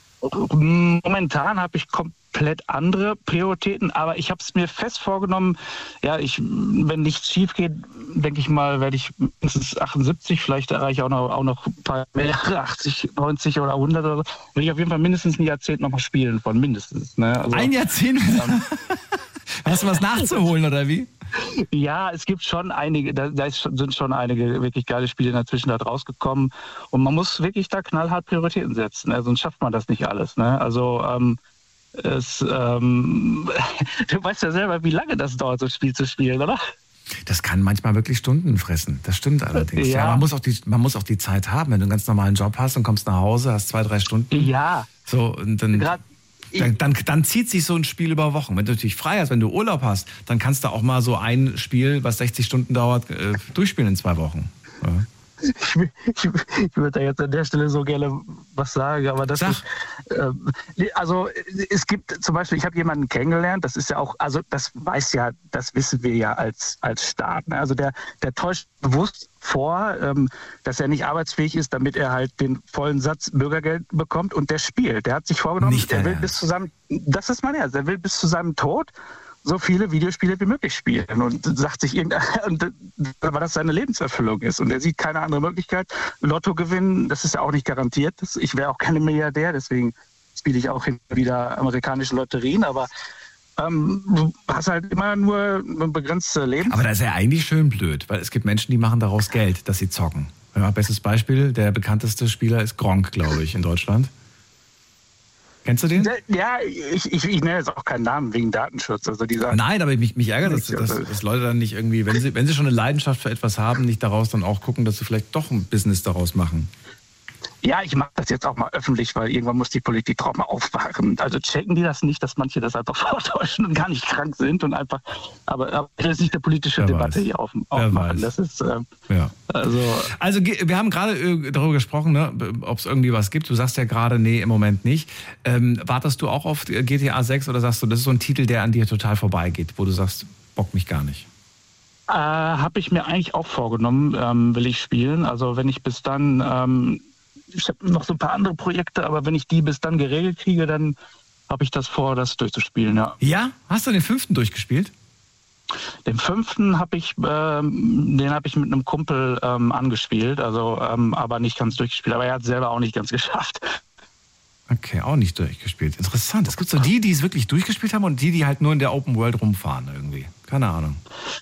Momentan habe ich komplett andere Prioritäten, aber ich habe es mir fest vorgenommen, ja, ich, wenn nichts schief geht, denke ich mal, werde ich mindestens achtundsiebzig, vielleicht erreiche ich auch noch, auch noch ein paar mehr, achtzig, neunzig oder hundert oder so, will ich auf jeden Fall mindestens ein Jahrzehnt noch mal spielen von, mindestens. Ne? Also, ein Jahrzehnt? Ähm, hast du was nachzuholen oder wie? Ja, es gibt schon einige, da, da ist, sind schon einige wirklich geile Spiele in der Zwischenzeit rausgekommen und man muss wirklich da knallhart Prioritäten setzen, ne? Sonst schafft man das nicht alles. Ne? Also ähm, es, ähm, du weißt ja selber, wie lange das dauert, so ein Spiel zu spielen, oder? Das kann manchmal wirklich Stunden fressen. Das stimmt allerdings. Ja. Ja, man muss auch die, man muss auch die Zeit haben, wenn du einen ganz normalen Job hast und kommst nach Hause, hast zwei, drei Stunden. Ja. So und dann. Grad Dann, dann, dann zieht sich so ein Spiel über Wochen. Wenn du natürlich frei hast, wenn du Urlaub hast, dann kannst du auch mal so ein Spiel, was sechzig Stunden dauert, äh, durchspielen in zwei Wochen. Ja. Ich, ich, ich würde da jetzt an der Stelle so gerne was sagen, aber das Sag. ist, äh, also es gibt zum Beispiel, ich habe jemanden kennengelernt, das ist ja auch, also das weiß ja, das wissen wir ja als, als Staat. Ne? Also der, der täuscht bewusst vor, ähm, dass er nicht arbeitsfähig ist, damit er halt den vollen Satz Bürgergeld bekommt und der spielt. Der hat sich vorgenommen, Nicht er will Ernst. bis zu seinem, das ist mein Ernst, er will bis zu seinem Tod so viele Videospiele wie möglich spielen und sagt sich irgendein, weil das seine Lebenserfüllung ist und er sieht keine andere Möglichkeit. Lotto gewinnen, das ist ja auch nicht garantiert. Ich wäre auch kein Milliardär, deswegen spiele ich auch wieder amerikanische Lotterien, aber ähm, du hast halt immer nur ein begrenztes Leben. Aber das ist ja eigentlich schön blöd, weil es gibt Menschen, die machen daraus Geld, dass sie zocken. Ja, bestes Beispiel, der bekannteste Spieler ist Gronkh, glaube ich, in Deutschland. Kennst du den? Ja, ich, ich, ich nenne jetzt auch keinen Namen wegen Datenschutz. Also dieser Nein, aber mich, mich ärgert, dass, dass, dass Leute dann nicht irgendwie, wenn sie, wenn sie schon eine Leidenschaft für etwas haben, nicht daraus dann auch gucken, dass sie vielleicht doch ein Business daraus machen. Ja, ich mache das jetzt auch mal öffentlich, weil irgendwann muss die Politik drauf mal aufwachen. Also checken die das nicht, dass manche das einfach vortäuschen und gar nicht krank sind und einfach, aber, aber das ist nicht eine politische Wer Debatte weiß. hier auf, Wer aufmachen. weiß. Das ist, äh, Ja. also... Also ge- wir haben gerade äh, darüber gesprochen, ne, ob es irgendwie was gibt. Du sagst ja gerade, nee, im Moment nicht. Ähm, wartest du auch auf G T A sechs oder sagst du, das ist so ein Titel, der an dir total vorbeigeht, wo du sagst, bockt mich gar nicht? Äh, habe ich mir eigentlich auch vorgenommen, ähm, will ich spielen. Also wenn ich bis dann... Ähm, ich habe noch so ein paar andere Projekte, aber wenn ich die bis dann geregelt kriege, dann habe ich das vor, das durchzuspielen, ja. Ja? Hast du den fünften durchgespielt? Den fünften habe ich, ähm, den habe ich mit einem Kumpel ähm, angespielt, also ähm, aber nicht ganz durchgespielt. Aber er hat es selber auch nicht ganz geschafft. Okay, auch nicht durchgespielt. Interessant. Es gibt so die, die es wirklich durchgespielt haben und die, die halt nur in der Open World rumfahren irgendwie. Keine Ahnung.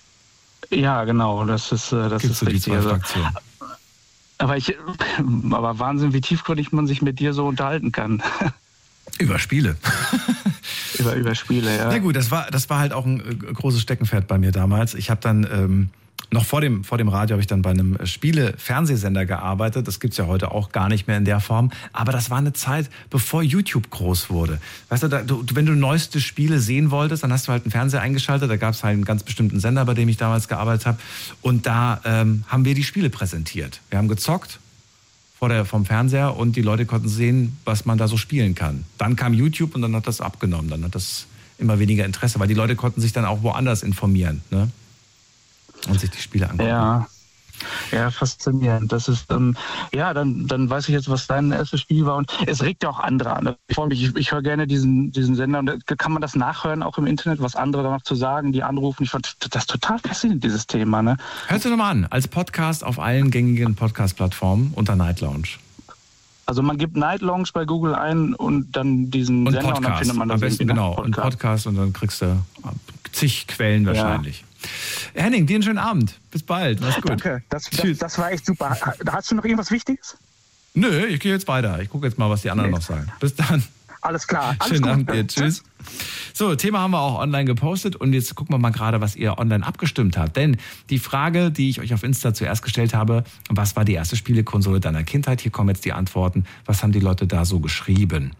Ja, genau, das ist, äh, das Gibt's ist so die richtig. zwei Also, Fraktionen. aber ich, aber Wahnsinn, wie tiefgründig man sich mit dir so unterhalten kann. Über Spiele. über, über Spiele, ja. Na gut, das war, das war halt auch ein äh, großes Steckenpferd bei mir damals. Ich habe dann, ähm, noch vor dem, vor dem Radio habe ich dann bei einem Spiele-Fernsehsender gearbeitet. Das gibt's ja heute auch gar nicht mehr in der Form. Aber das war eine Zeit, bevor YouTube groß wurde. Weißt du, da, du wenn du neueste Spiele sehen wolltest, dann hast du halt einen Fernseher eingeschaltet. Da gab's halt einen ganz bestimmten Sender, bei dem ich damals gearbeitet habe. Und da ähm, haben wir die Spiele präsentiert. Wir haben gezockt vor der, vom Fernseher und die Leute konnten sehen, was man da so spielen kann. Dann kam YouTube und dann hat das abgenommen. Dann hat das immer weniger Interesse, weil die Leute konnten sich dann auch woanders informieren, ne? Und sich die Spiele angucken. Ja, ja, faszinierend. Das ist, ähm, ja, dann, dann weiß ich jetzt, was dein erstes Spiel war. Und es regt ja auch andere an. Ich freue mich, ich, ich höre gerne diesen, diesen Sender. Und da kann man das nachhören, auch im Internet, was andere danach zu sagen, die anrufen. Ich fand das total faszinierend, dieses Thema. Ne? Hört dir nochmal an, als Podcast auf allen gängigen Podcast-Plattformen unter Night Lounge. Also man gibt Night Lounge bei Google ein und dann diesen Und Sender Podcast, und dann findet man das am besten, irgendwie, ne? genau. Und Podcast und dann kriegst du zig Quellen wahrscheinlich. Ja. Henning, dir einen schönen Abend. Bis bald. Mach's gut. Danke, das, das, das war echt super. Hast du noch irgendwas Wichtiges? Nö, ich gehe jetzt weiter. Ich gucke jetzt mal, was die anderen nee. noch sagen. Bis dann. Alles klar. Alles Schönen gut. Abend dir. Tschüss. So, Thema haben wir auch online gepostet und jetzt gucken wir mal gerade, was ihr online abgestimmt habt. Denn die Frage, die ich euch auf Insta zuerst gestellt habe, was war die erste Spielekonsole deiner Kindheit? Hier kommen jetzt die Antworten. Was haben die Leute da so geschrieben?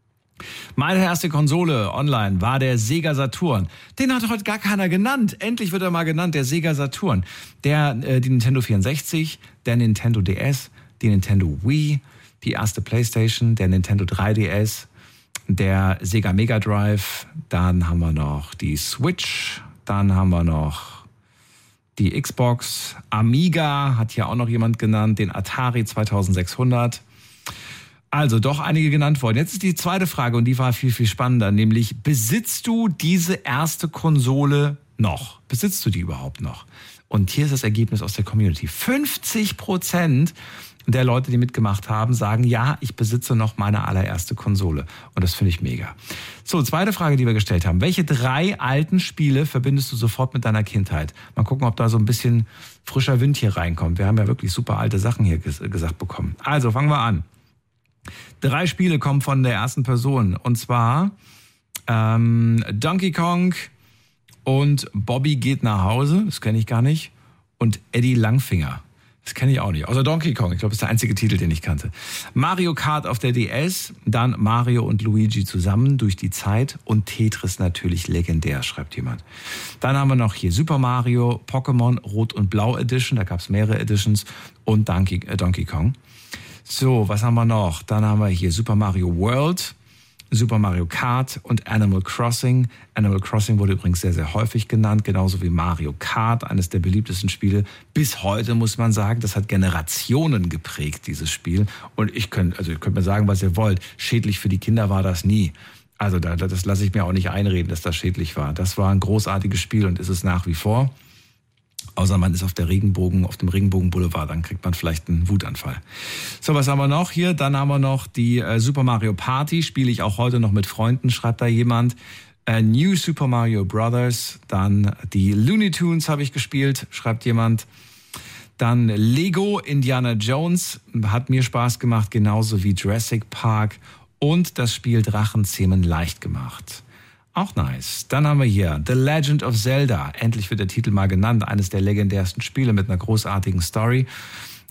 Meine erste Konsole online war der Sega Saturn. Den hat heute gar keiner genannt. Endlich wird er mal genannt, der Sega Saturn. Der, äh, die Nintendo vierundsechzig, der Nintendo D S, die Nintendo Wii, die erste Playstation, der Nintendo drei D S, der Sega Mega Drive, dann haben wir noch die Switch, dann haben wir noch die Xbox, Amiga hat hier auch noch jemand genannt, den Atari zweitausendsechshundert. Also doch einige genannt worden. Jetzt ist die zweite Frage und die war viel, viel spannender, nämlich besitzt du diese erste Konsole noch? Besitzt du die überhaupt noch? Und hier ist das Ergebnis aus der Community. fünfzig Prozent der Leute, die mitgemacht haben, sagen, ja, ich besitze noch meine allererste Konsole. Und das finde ich mega. So, zweite Frage, die wir gestellt haben. Welche drei alten Spiele verbindest du sofort mit deiner Kindheit? Mal gucken, ob da so ein bisschen frischer Wind hier reinkommt. Wir haben ja wirklich super alte Sachen hier ges- gesagt bekommen. Also, fangen wir an. Drei Spiele kommen von der ersten Person. Und zwar ähm, Donkey Kong und Bobby geht nach Hause. Das kenne ich gar nicht. Und Eddie Langfinger. Das kenne ich auch nicht. Außer Donkey Kong. Ich glaube, das ist der einzige Titel, den ich kannte. Mario Kart auf der D S. Dann Mario und Luigi zusammen durch die Zeit. Und Tetris natürlich legendär, schreibt jemand. Dann haben wir noch hier Super Mario, Pokémon Rot und Blau Edition. Da gab es mehrere Editions. Und Donkey, äh, Donkey Kong. So, was haben wir noch? Dann haben wir hier Super Mario World, Super Mario Kart und Animal Crossing. Animal Crossing wurde übrigens sehr, sehr häufig genannt, genauso wie Mario Kart, eines der beliebtesten Spiele. Bis heute muss man sagen, das hat Generationen geprägt, dieses Spiel. Und ich könnte, also ihr könnt mir sagen, was ihr wollt. Schädlich für die Kinder war das nie. Also da, das lasse ich mir auch nicht einreden, dass das schädlich war. Das war ein großartiges Spiel und ist es nach wie vor. Außer man ist auf der Regenbogen, auf dem Regenbogenboulevard, dann kriegt man vielleicht einen Wutanfall. So, was haben wir noch hier? Dann haben wir noch die äh, Super Mario Party, spiele ich auch heute noch mit Freunden, schreibt da jemand. Äh, New Super Mario Brothers, dann die Looney Tunes habe ich gespielt, schreibt jemand. Dann Lego Indiana Jones, hat mir Spaß gemacht, genauso wie Jurassic Park und das Spiel Drachenzähmen leicht gemacht. Auch nice. Dann haben wir hier The Legend of Zelda. Endlich wird der Titel mal genannt. Eines der legendärsten Spiele mit einer großartigen Story.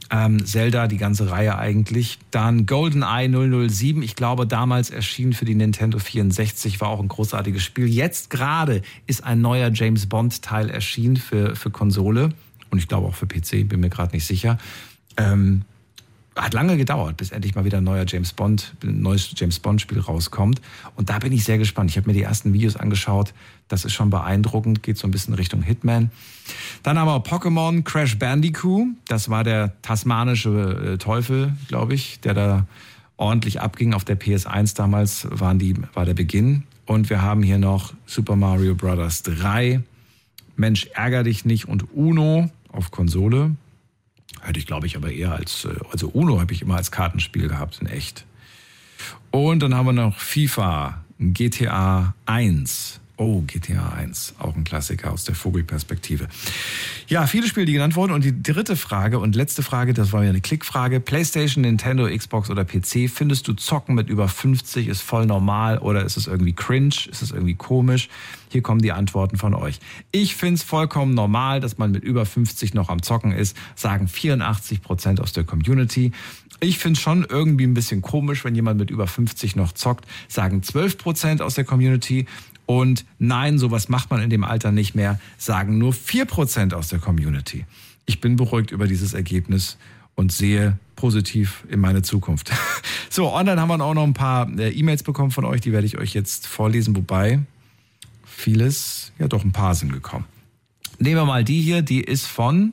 Ähm, Zelda, die ganze Reihe eigentlich. Dann GoldenEye null null sieben, ich glaube damals erschienen für die Nintendo vierundsechzig, war auch ein großartiges Spiel. Jetzt gerade ist ein neuer James Bond Teil erschienen für, für Konsole und ich glaube auch für P C, bin mir gerade nicht sicher. Ähm, Hat lange gedauert, bis endlich mal wieder ein neuer James Bond, ein neues James Bond Spiel rauskommt. Und da bin ich sehr gespannt. Ich habe mir die ersten Videos angeschaut. Das ist schon beeindruckend. Geht so ein bisschen Richtung Hitman. Dann haben wir Pokémon Crash Bandicoot. Das war der tasmanische Teufel, glaube ich, der da ordentlich abging. Auf der P S eins damals waren die, war der Beginn. Und wir haben hier noch Super Mario Bros. drei. Mensch, ärger dich nicht und Uno auf Konsole. Hätte ich, glaube ich, aber eher als, also Uno habe ich immer als Kartenspiel gehabt, in echt. Und dann haben wir noch FIFA, G T A eins. Oh, G T A eins, auch ein Klassiker aus der Vogelperspektive. Ja, viele Spiele, die genannt wurden. Und die dritte Frage und letzte Frage, das war ja eine Klickfrage. PlayStation, Nintendo, Xbox oder P C, findest du Zocken mit über fünfzig ist voll normal oder ist es irgendwie cringe? Ist es irgendwie komisch? Hier kommen die Antworten von euch. Ich finde es vollkommen normal, dass man mit über fünfzig noch am Zocken ist, sagen vierundachtzig Prozent aus der Community. Ich finde es schon irgendwie ein bisschen komisch, wenn jemand mit über fünfzig noch zockt, sagen zwölf Prozent aus der Community. Und nein, sowas macht man in dem Alter nicht mehr, sagen nur vier Prozent aus der Community. Ich bin beruhigt über dieses Ergebnis und sehe positiv in meine Zukunft. So, online haben wir auch noch ein paar E-Mails bekommen von euch, die werde ich euch jetzt vorlesen, wobei vieles, ja doch ein paar sind gekommen. Nehmen wir mal die hier, die ist von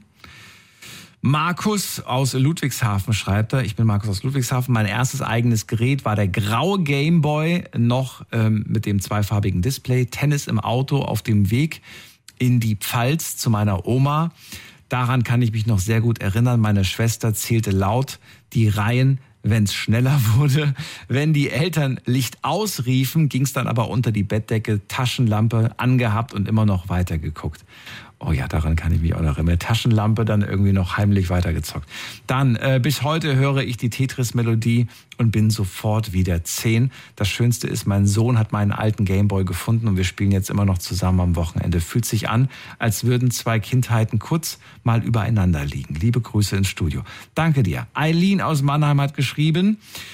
Markus aus Ludwigshafen, schreibt er. Ich bin Markus aus Ludwigshafen. Mein erstes eigenes Gerät war der graue Gameboy, noch ähm, mit dem zweifarbigen Display. Tennis im Auto auf dem Weg in die Pfalz zu meiner Oma. Daran kann ich mich noch sehr gut erinnern. Meine Schwester zählte laut die Reihen, wenn es schneller wurde. Wenn die Eltern Licht ausriefen, ging es dann aber unter die Bettdecke, Taschenlampe angehabt und immer noch weitergeguckt. Oh ja, daran kann ich mich auch noch erinnern. Taschenlampe, dann irgendwie noch heimlich weitergezockt. Dann, äh, bis heute höre ich die Tetris-Melodie und bin sofort wieder zehn. Das Schönste ist, mein Sohn hat meinen alten Gameboy gefunden und wir spielen jetzt immer noch zusammen am Wochenende. Fühlt sich an, als würden zwei Kindheiten kurz mal übereinander liegen. Liebe Grüße ins Studio. Danke dir. Eileen aus Mannheim hat geschrieben,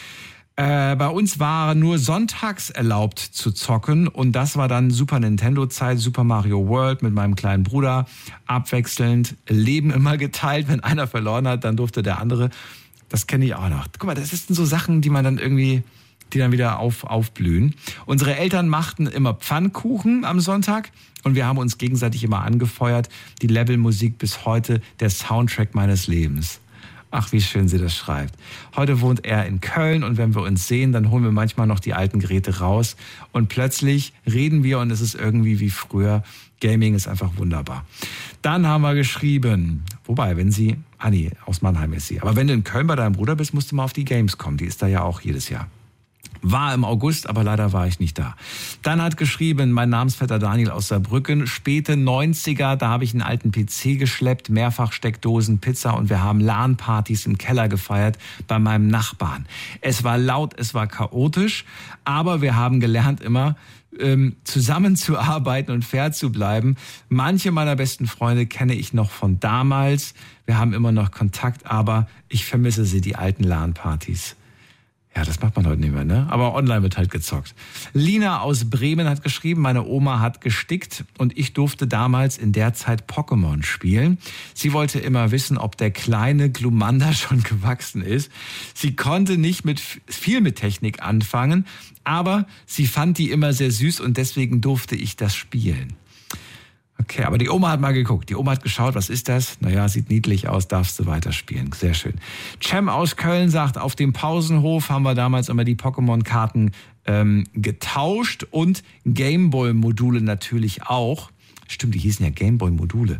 Äh, bei uns war nur sonntags erlaubt zu zocken und das war dann Super Nintendo-Zeit, Super Mario World mit meinem kleinen Bruder, abwechselnd, Leben immer geteilt, wenn einer verloren hat, dann durfte der andere. Das kenne ich auch noch. Guck mal, das sind so Sachen, die man dann irgendwie, die dann wieder auf, aufblühen. Unsere Eltern machten immer Pfannkuchen am Sonntag und wir haben uns gegenseitig immer angefeuert. Die Levelmusik bis heute, der Soundtrack meines Lebens. Ach, wie schön sie das schreibt. Heute wohnt er in Köln und wenn wir uns sehen, dann holen wir manchmal noch die alten Geräte raus und plötzlich reden wir und es ist irgendwie wie früher. Gaming ist einfach wunderbar. Dann haben wir geschrieben, wobei, wenn sie, ah nee, aus Mannheim ist sie, aber wenn du in Köln bei deinem Bruder bist, musst du mal auf die Games kommen, die ist da ja auch jedes Jahr. War im August, aber leider war ich nicht da. Dann hat geschrieben, mein Namensvetter Daniel aus Saarbrücken, späte neunziger, da habe ich einen alten P C geschleppt, mehrfach Steckdosen, Pizza und wir haben LAN-Partys im Keller gefeiert bei meinem Nachbarn. Es war laut, es war chaotisch, aber wir haben gelernt immer, ähm, zusammenzuarbeiten und fair zu bleiben. Manche meiner besten Freunde kenne ich noch von damals. Wir haben immer noch Kontakt, aber ich vermisse sie, die alten LAN-Partys. Ja, das macht man heute nicht mehr, ne? Aber online wird halt gezockt. Lina aus Bremen hat geschrieben, meine Oma hat gestickt und ich durfte damals in der Zeit Pokémon spielen. Sie wollte immer wissen, ob der kleine Glumanda schon gewachsen ist. Sie konnte nicht mit viel mit Technik anfangen, aber sie fand die immer sehr süß und deswegen durfte ich das spielen. Okay, aber die Oma hat mal geguckt. Die Oma hat geschaut, was ist das? Naja, sieht niedlich aus, darfst du weiterspielen. Sehr schön. Cem aus Köln sagt, auf dem Pausenhof haben wir damals immer die Pokémon-Karten ähm, getauscht und Gameboy-Module natürlich auch. Stimmt, die hießen ja Gameboy-Module.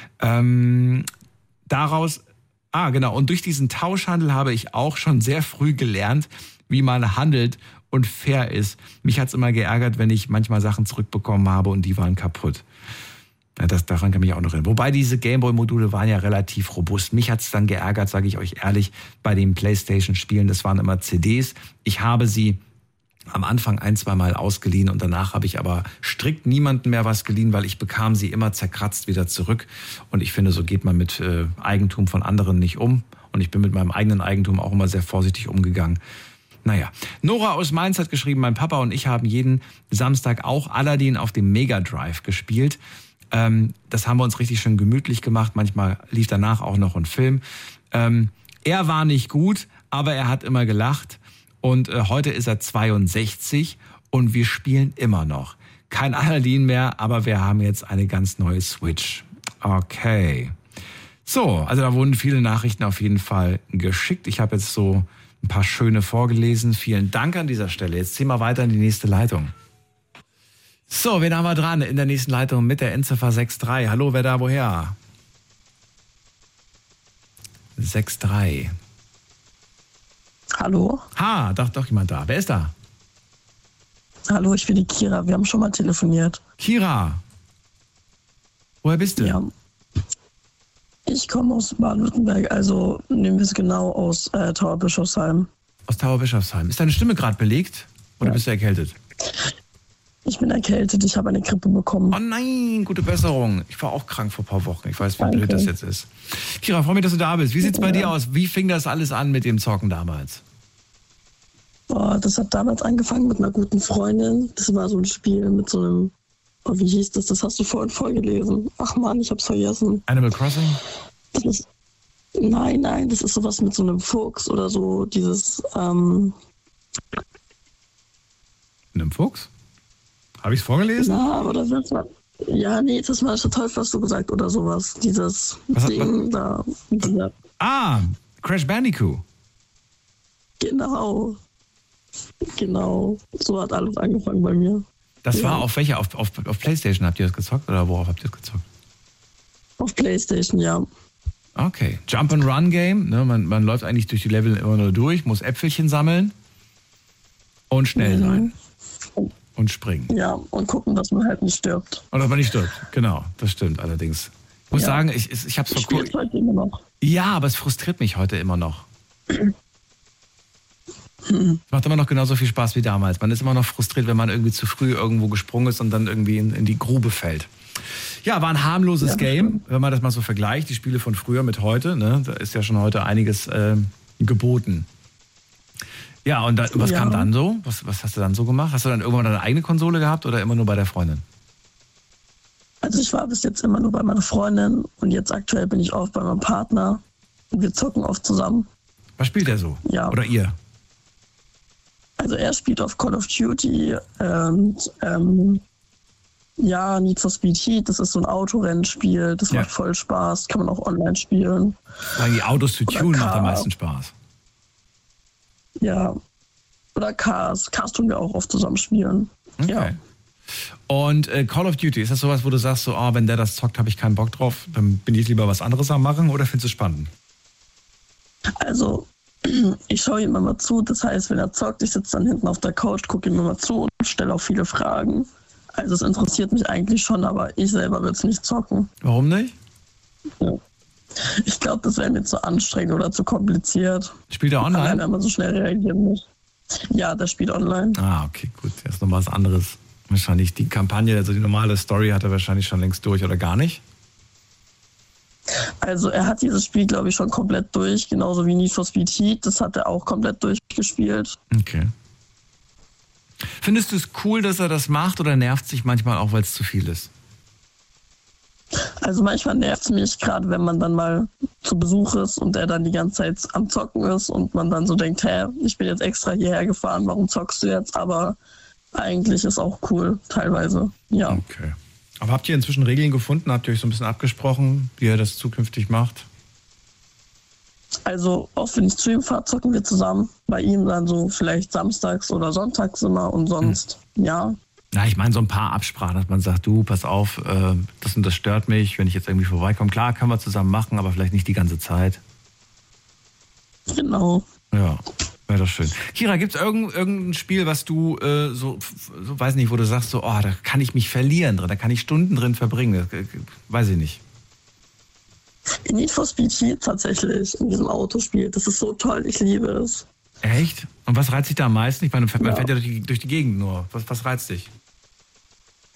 Ähm, daraus, ah genau, und durch diesen Tauschhandel habe ich auch schon sehr früh gelernt, wie man handelt und fair ist. Mich hat's immer geärgert, wenn ich manchmal Sachen zurückbekommen habe und die waren kaputt. Ja, das, daran kann ich mich auch noch erinnern. Wobei diese Gameboy-Module waren ja relativ robust. Mich hat's dann geärgert, sage ich euch ehrlich, bei den PlayStation-Spielen. Das waren immer C Ds. Ich habe sie am Anfang ein, zwei Mal ausgeliehen und danach habe ich aber strikt niemandem mehr was geliehen, weil ich bekam sie immer zerkratzt wieder zurück. Und ich finde, so geht man mit äh, Eigentum von anderen nicht um. Und ich bin mit meinem eigenen Eigentum auch immer sehr vorsichtig umgegangen. Naja, Nora aus Mainz hat geschrieben, mein Papa und ich haben jeden Samstag auch Aladdin auf dem Mega Drive gespielt. Ähm, das haben wir uns richtig schön gemütlich gemacht. Manchmal lief danach auch noch ein Film. Ähm, er war nicht gut, aber er hat immer gelacht. Und äh, heute ist er zweiundsechzig und wir spielen immer noch. Kein Aladdin mehr, aber wir haben jetzt eine ganz neue Switch. Okay. So, also da wurden viele Nachrichten auf jeden Fall geschickt. Ich habe jetzt so ein paar schöne vorgelesen. Vielen Dank an dieser Stelle. Jetzt ziehen wir weiter in die nächste Leitung. So, wen haben wir dran in der nächsten Leitung mit der Endziffer sechs drei? Hallo, wer da woher? sechs drei. Hallo? Ha, doch, doch jemand da. Wer ist da? Hallo, ich bin die Kira. Wir haben schon mal telefoniert. Kira. Woher bist du? Ja. Ich komme aus Baden-Württemberg, also nehmen wir es genau aus äh, Tauberbischofsheim. Aus Tauberbischofsheim. Ist deine Stimme gerade belegt oder Ja. bist du erkältet? Ich bin erkältet, ich habe eine Grippe bekommen. Oh nein, gute Besserung. Ich war auch krank vor ein paar Wochen. Ich weiß, wie Danke. blöd das jetzt ist. Kira, freue mich, dass du da bist. Wie sieht's bei Ja. dir aus? Wie fing das alles an mit dem Zocken damals? Boah, das hat damals angefangen mit einer guten Freundin. Das war so ein Spiel mit so einem, oh, wie hieß das? Das hast du vorhin vorgelesen. Ach Mann, ich hab's vergessen. Animal Crossing? Das ist, nein, nein, das ist sowas mit so einem Fuchs oder so, dieses, ähm, Mit einem Fuchs? Habe ich es vorgelesen? na, oder das war, ja, nee, das war der Teufel, hast du gesagt, oder sowas. Dieses Was hat Ding da, dieser, Ah, Crash Bandicoot. genau, genau, so hat alles angefangen bei mir. Das Ja. war auf welcher? Auf, auf, auf PlayStation habt ihr das gezockt oder worauf habt ihr das gezockt? Auf Playstation, ja. Okay. Jump-and-Run-Game. Ne? Man, man läuft eigentlich durch die Level immer nur durch, muss Äpfelchen sammeln und schnell Mhm. sein. Und springen. Ja, und gucken, dass man halt nicht stirbt. Und dass man nicht stirbt. Genau, das stimmt allerdings. Ich muss Ja. sagen, ich, ich, ich habe es Ich vor spiele kurzem. heute immer noch. Ja, aber es frustriert mich heute immer noch. Es macht immer noch genauso viel Spaß wie damals. Man ist immer noch frustriert, wenn man irgendwie zu früh irgendwo gesprungen ist und dann irgendwie in, in die Grube fällt. Ja, war ein harmloses Ja, das Game, stimmt. wenn man das mal so vergleicht, die Spiele von früher mit heute. Ne? Da ist ja schon heute einiges äh, geboten. Ja, und da, was Ja. kam dann so? Was, was hast du dann so gemacht? Hast du dann irgendwann deine eigene Konsole gehabt oder immer nur bei der Freundin? Also ich war bis jetzt immer nur bei meiner Freundin und jetzt aktuell bin ich auch bei meinem Partner und wir zocken oft zusammen. Was spielt er so? Ja. Oder ihr? Also er spielt auf Call of Duty und ähm, ja, Need for Speed Heat, das ist so ein Autorennspiel, das Ja. macht voll Spaß, kann man auch online spielen. Weil die Autos zu Oder tunen macht am Car. meisten Spaß. Ja. Oder Cars, Cars tun wir auch oft zusammen spielen. Okay. Ja. Und äh, Call of Duty, ist das sowas, wo du sagst, so, oh, wenn der das zockt, habe ich keinen Bock drauf, dann bin ich lieber was anderes am machen oder findest du es spannend? Also ich schaue ihm immer zu, das heißt, wenn er zockt, ich sitze dann hinten auf der Couch, gucke ihm immer zu und stelle auch viele Fragen. Also es interessiert mich eigentlich schon, aber ich selber würde es nicht zocken. Warum nicht? Ja. Ich glaube, das wäre mir zu anstrengend oder zu kompliziert. Spielt er Allein, online? wenn man so schnell reagieren muss. Ja, der spielt online. Ah, okay, gut. Das ist nochmal was anderes. Wahrscheinlich die Kampagne, also die normale Story hat er wahrscheinlich schon längst durch oder gar nicht. Also er hat dieses Spiel, glaube ich, schon komplett durch, genauso wie Need for Speed Heat. Das hat er auch komplett durchgespielt. Okay. Findest du es cool, dass er das macht oder nervt sich manchmal auch, weil es zu viel ist? Also manchmal nervt es mich, gerade wenn man dann mal zu Besuch ist und er dann die ganze Zeit am Zocken ist und man dann so denkt, hä, ich bin jetzt extra hierher gefahren, warum zockst du jetzt? Aber eigentlich ist auch cool, teilweise, ja. Okay. Aber habt ihr inzwischen Regeln gefunden? Habt ihr euch so ein bisschen abgesprochen, wie ihr das zukünftig macht? Also oft, wenn ich zu ihm fahre, zocken wir zusammen. Bei ihm dann so vielleicht samstags oder sonntags immer und sonst, hm. ja. Na, ich meine so ein paar Absprachen, dass man sagt, du, pass auf, äh, das und das stört mich, wenn ich jetzt irgendwie vorbeikomme. Klar, können wir zusammen machen, aber vielleicht nicht die ganze Zeit. Genau. Ja, wäre doch schön. Kira, gibt es irgend, irgendein Spiel, was du äh, so, so, weiß nicht, wo du sagst, so, oh, da kann ich mich verlieren drin, da kann ich Stunden drin verbringen, das, äh, weiß ich nicht. In Need for Speed Heat tatsächlich, in diesem Autospiel, das ist so toll, ich liebe es. Echt? Und was reizt dich da am meisten? Ich meine, man Ja. fährt ja durch die, durch die Gegend nur. Was, was reizt dich?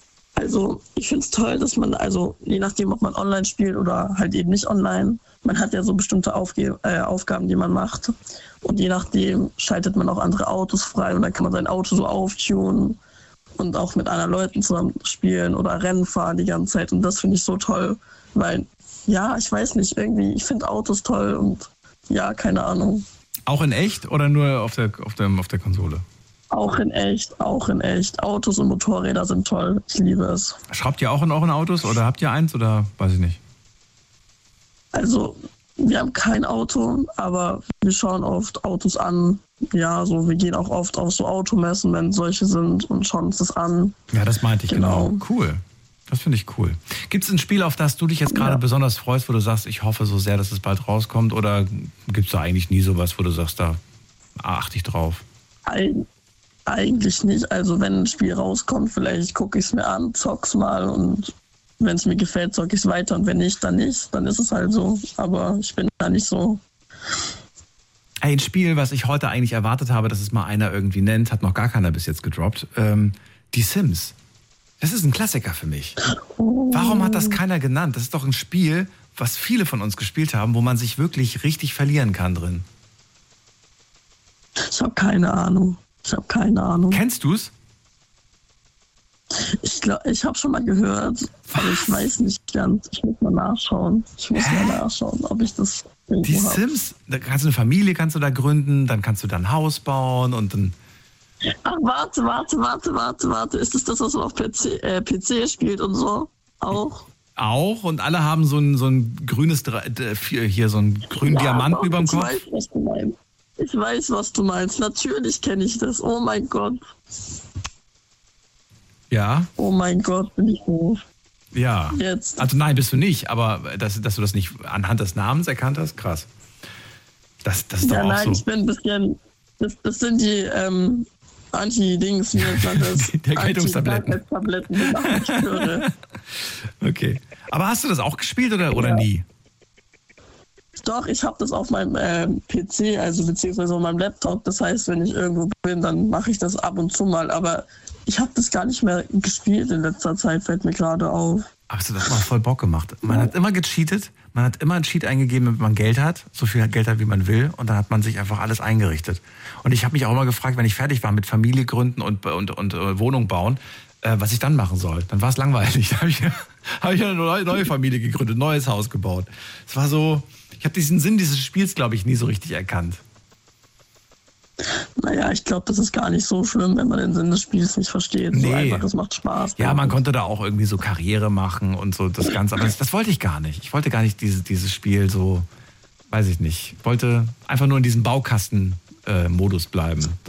Also ich finde es toll, dass man, also je nachdem, ob man online spielt oder halt eben nicht online, man hat ja so bestimmte Aufge- äh, Aufgaben, die man macht. Und je nachdem schaltet man auch andere Autos frei und dann kann man sein Auto so auftunen und auch mit anderen Leuten zusammen spielen oder Rennen fahren die ganze Zeit. Und das finde ich so toll, weil, ja, ich weiß nicht, irgendwie, ich finde Autos toll und ja, keine Ahnung. Auch in echt oder nur auf der, auf der, auf der Konsole? Auch in echt, auch in echt. Autos und Motorräder sind toll. Ich liebe es. Schraubt ihr auch in euren Autos oder habt ihr eins oder weiß ich nicht? Also, wir haben kein Auto, aber wir schauen oft Autos an. Ja, so, wir gehen auch oft auf so Automessen, wenn solche sind und schauen uns das an. Ja, das meinte ich genau. genau. Cool. Das finde ich cool. Gibt es ein Spiel, auf das du dich jetzt gerade ja. besonders freust, wo du sagst, ich hoffe so sehr, dass es bald rauskommt? Oder gibt es da eigentlich nie sowas, wo du sagst, da achte ich drauf? Ein Eigentlich nicht. Also wenn ein Spiel rauskommt, vielleicht gucke ich es mir an, zock's mal und wenn es mir gefällt, zocke ich es weiter und wenn nicht, dann nicht. Dann ist es halt so. Aber ich bin da nicht so. Ein Spiel, was ich heute eigentlich erwartet habe, dass es mal einer irgendwie nennt, hat noch gar keiner bis jetzt gedroppt. Ähm, die Sims. Das ist ein Klassiker für mich. Oh. Warum hat das keiner genannt? Das ist doch ein Spiel, was viele von uns gespielt haben, wo man sich wirklich richtig verlieren kann drin. Ich habe keine Ahnung. Ich habe keine Ahnung. Kennst du's? Ich glaube, ich habe schon mal gehört, was? Aber ich weiß nicht ganz. Ich muss mal nachschauen. Ich muss Hä? mal nachschauen, ob ich das irgendwo Die hab. Sims, da kannst du eine Familie kannst du da gründen, dann kannst du da ein Haus bauen und dann... Ach, warte, warte, warte, warte, warte. Ist das das, was man auf P C, äh, P C spielt und so? Auch? Auch und alle haben so ein, so ein grünes, hier so einen grünen Ja, Diamanten doch, über dem ich Kopf. Weiß, was du meinst. Ich weiß, was du meinst. Natürlich kenne ich das. Oh mein Gott. Ja, Oh mein Gott, bin ich hoch. ja. Jetzt. Also nein, bist du nicht, aber dass, dass du das nicht anhand des Namens erkannt hast, krass. Das, das ist doch Ja, auch nein, so. ich bin ein bisschen. Das, das sind die ähm, Anti-Dings, wie nennt man das? Die Erkältungstabletten. Anti-Krankheitstabletten, die machen mich höre. Okay. Aber hast du das auch gespielt oder, oder Ja. nie? Doch, ich habe das auf meinem ähm, P C, also beziehungsweise auf meinem Laptop. Das heißt, wenn ich irgendwo bin, dann mache ich das ab und zu mal. Aber ich habe das gar nicht mehr gespielt in letzter Zeit, fällt mir gerade auf. Aber hast du das mal voll Bock gemacht? Man hat immer gecheatet, man hat immer einen Cheat eingegeben, damit man Geld hat, so viel Geld hat, wie man will, und dann hat man sich einfach alles eingerichtet. Und ich habe mich auch immer gefragt, wenn ich fertig war mit Familie gründen und, und, und äh, Wohnung bauen, äh, was ich dann machen soll. Dann war es langweilig. Da habe ich, hab ich eine neue, neue Familie gegründet, neues Haus gebaut. Es war so, ich habe diesen Sinn dieses Spiels, glaube ich, nie so richtig erkannt. Naja, ich glaube, das ist gar nicht so schlimm, wenn man den Sinn des Spiels nicht versteht. So Nee. einfach, das macht Spaß. Ja, man konnte da auch irgendwie so Karriere machen und so das Ganze. Aber das, das wollte ich gar nicht. Ich wollte gar nicht diese, dieses Spiel so, weiß ich nicht. Ich wollte einfach nur in diesem Baukasten-Modus bleiben.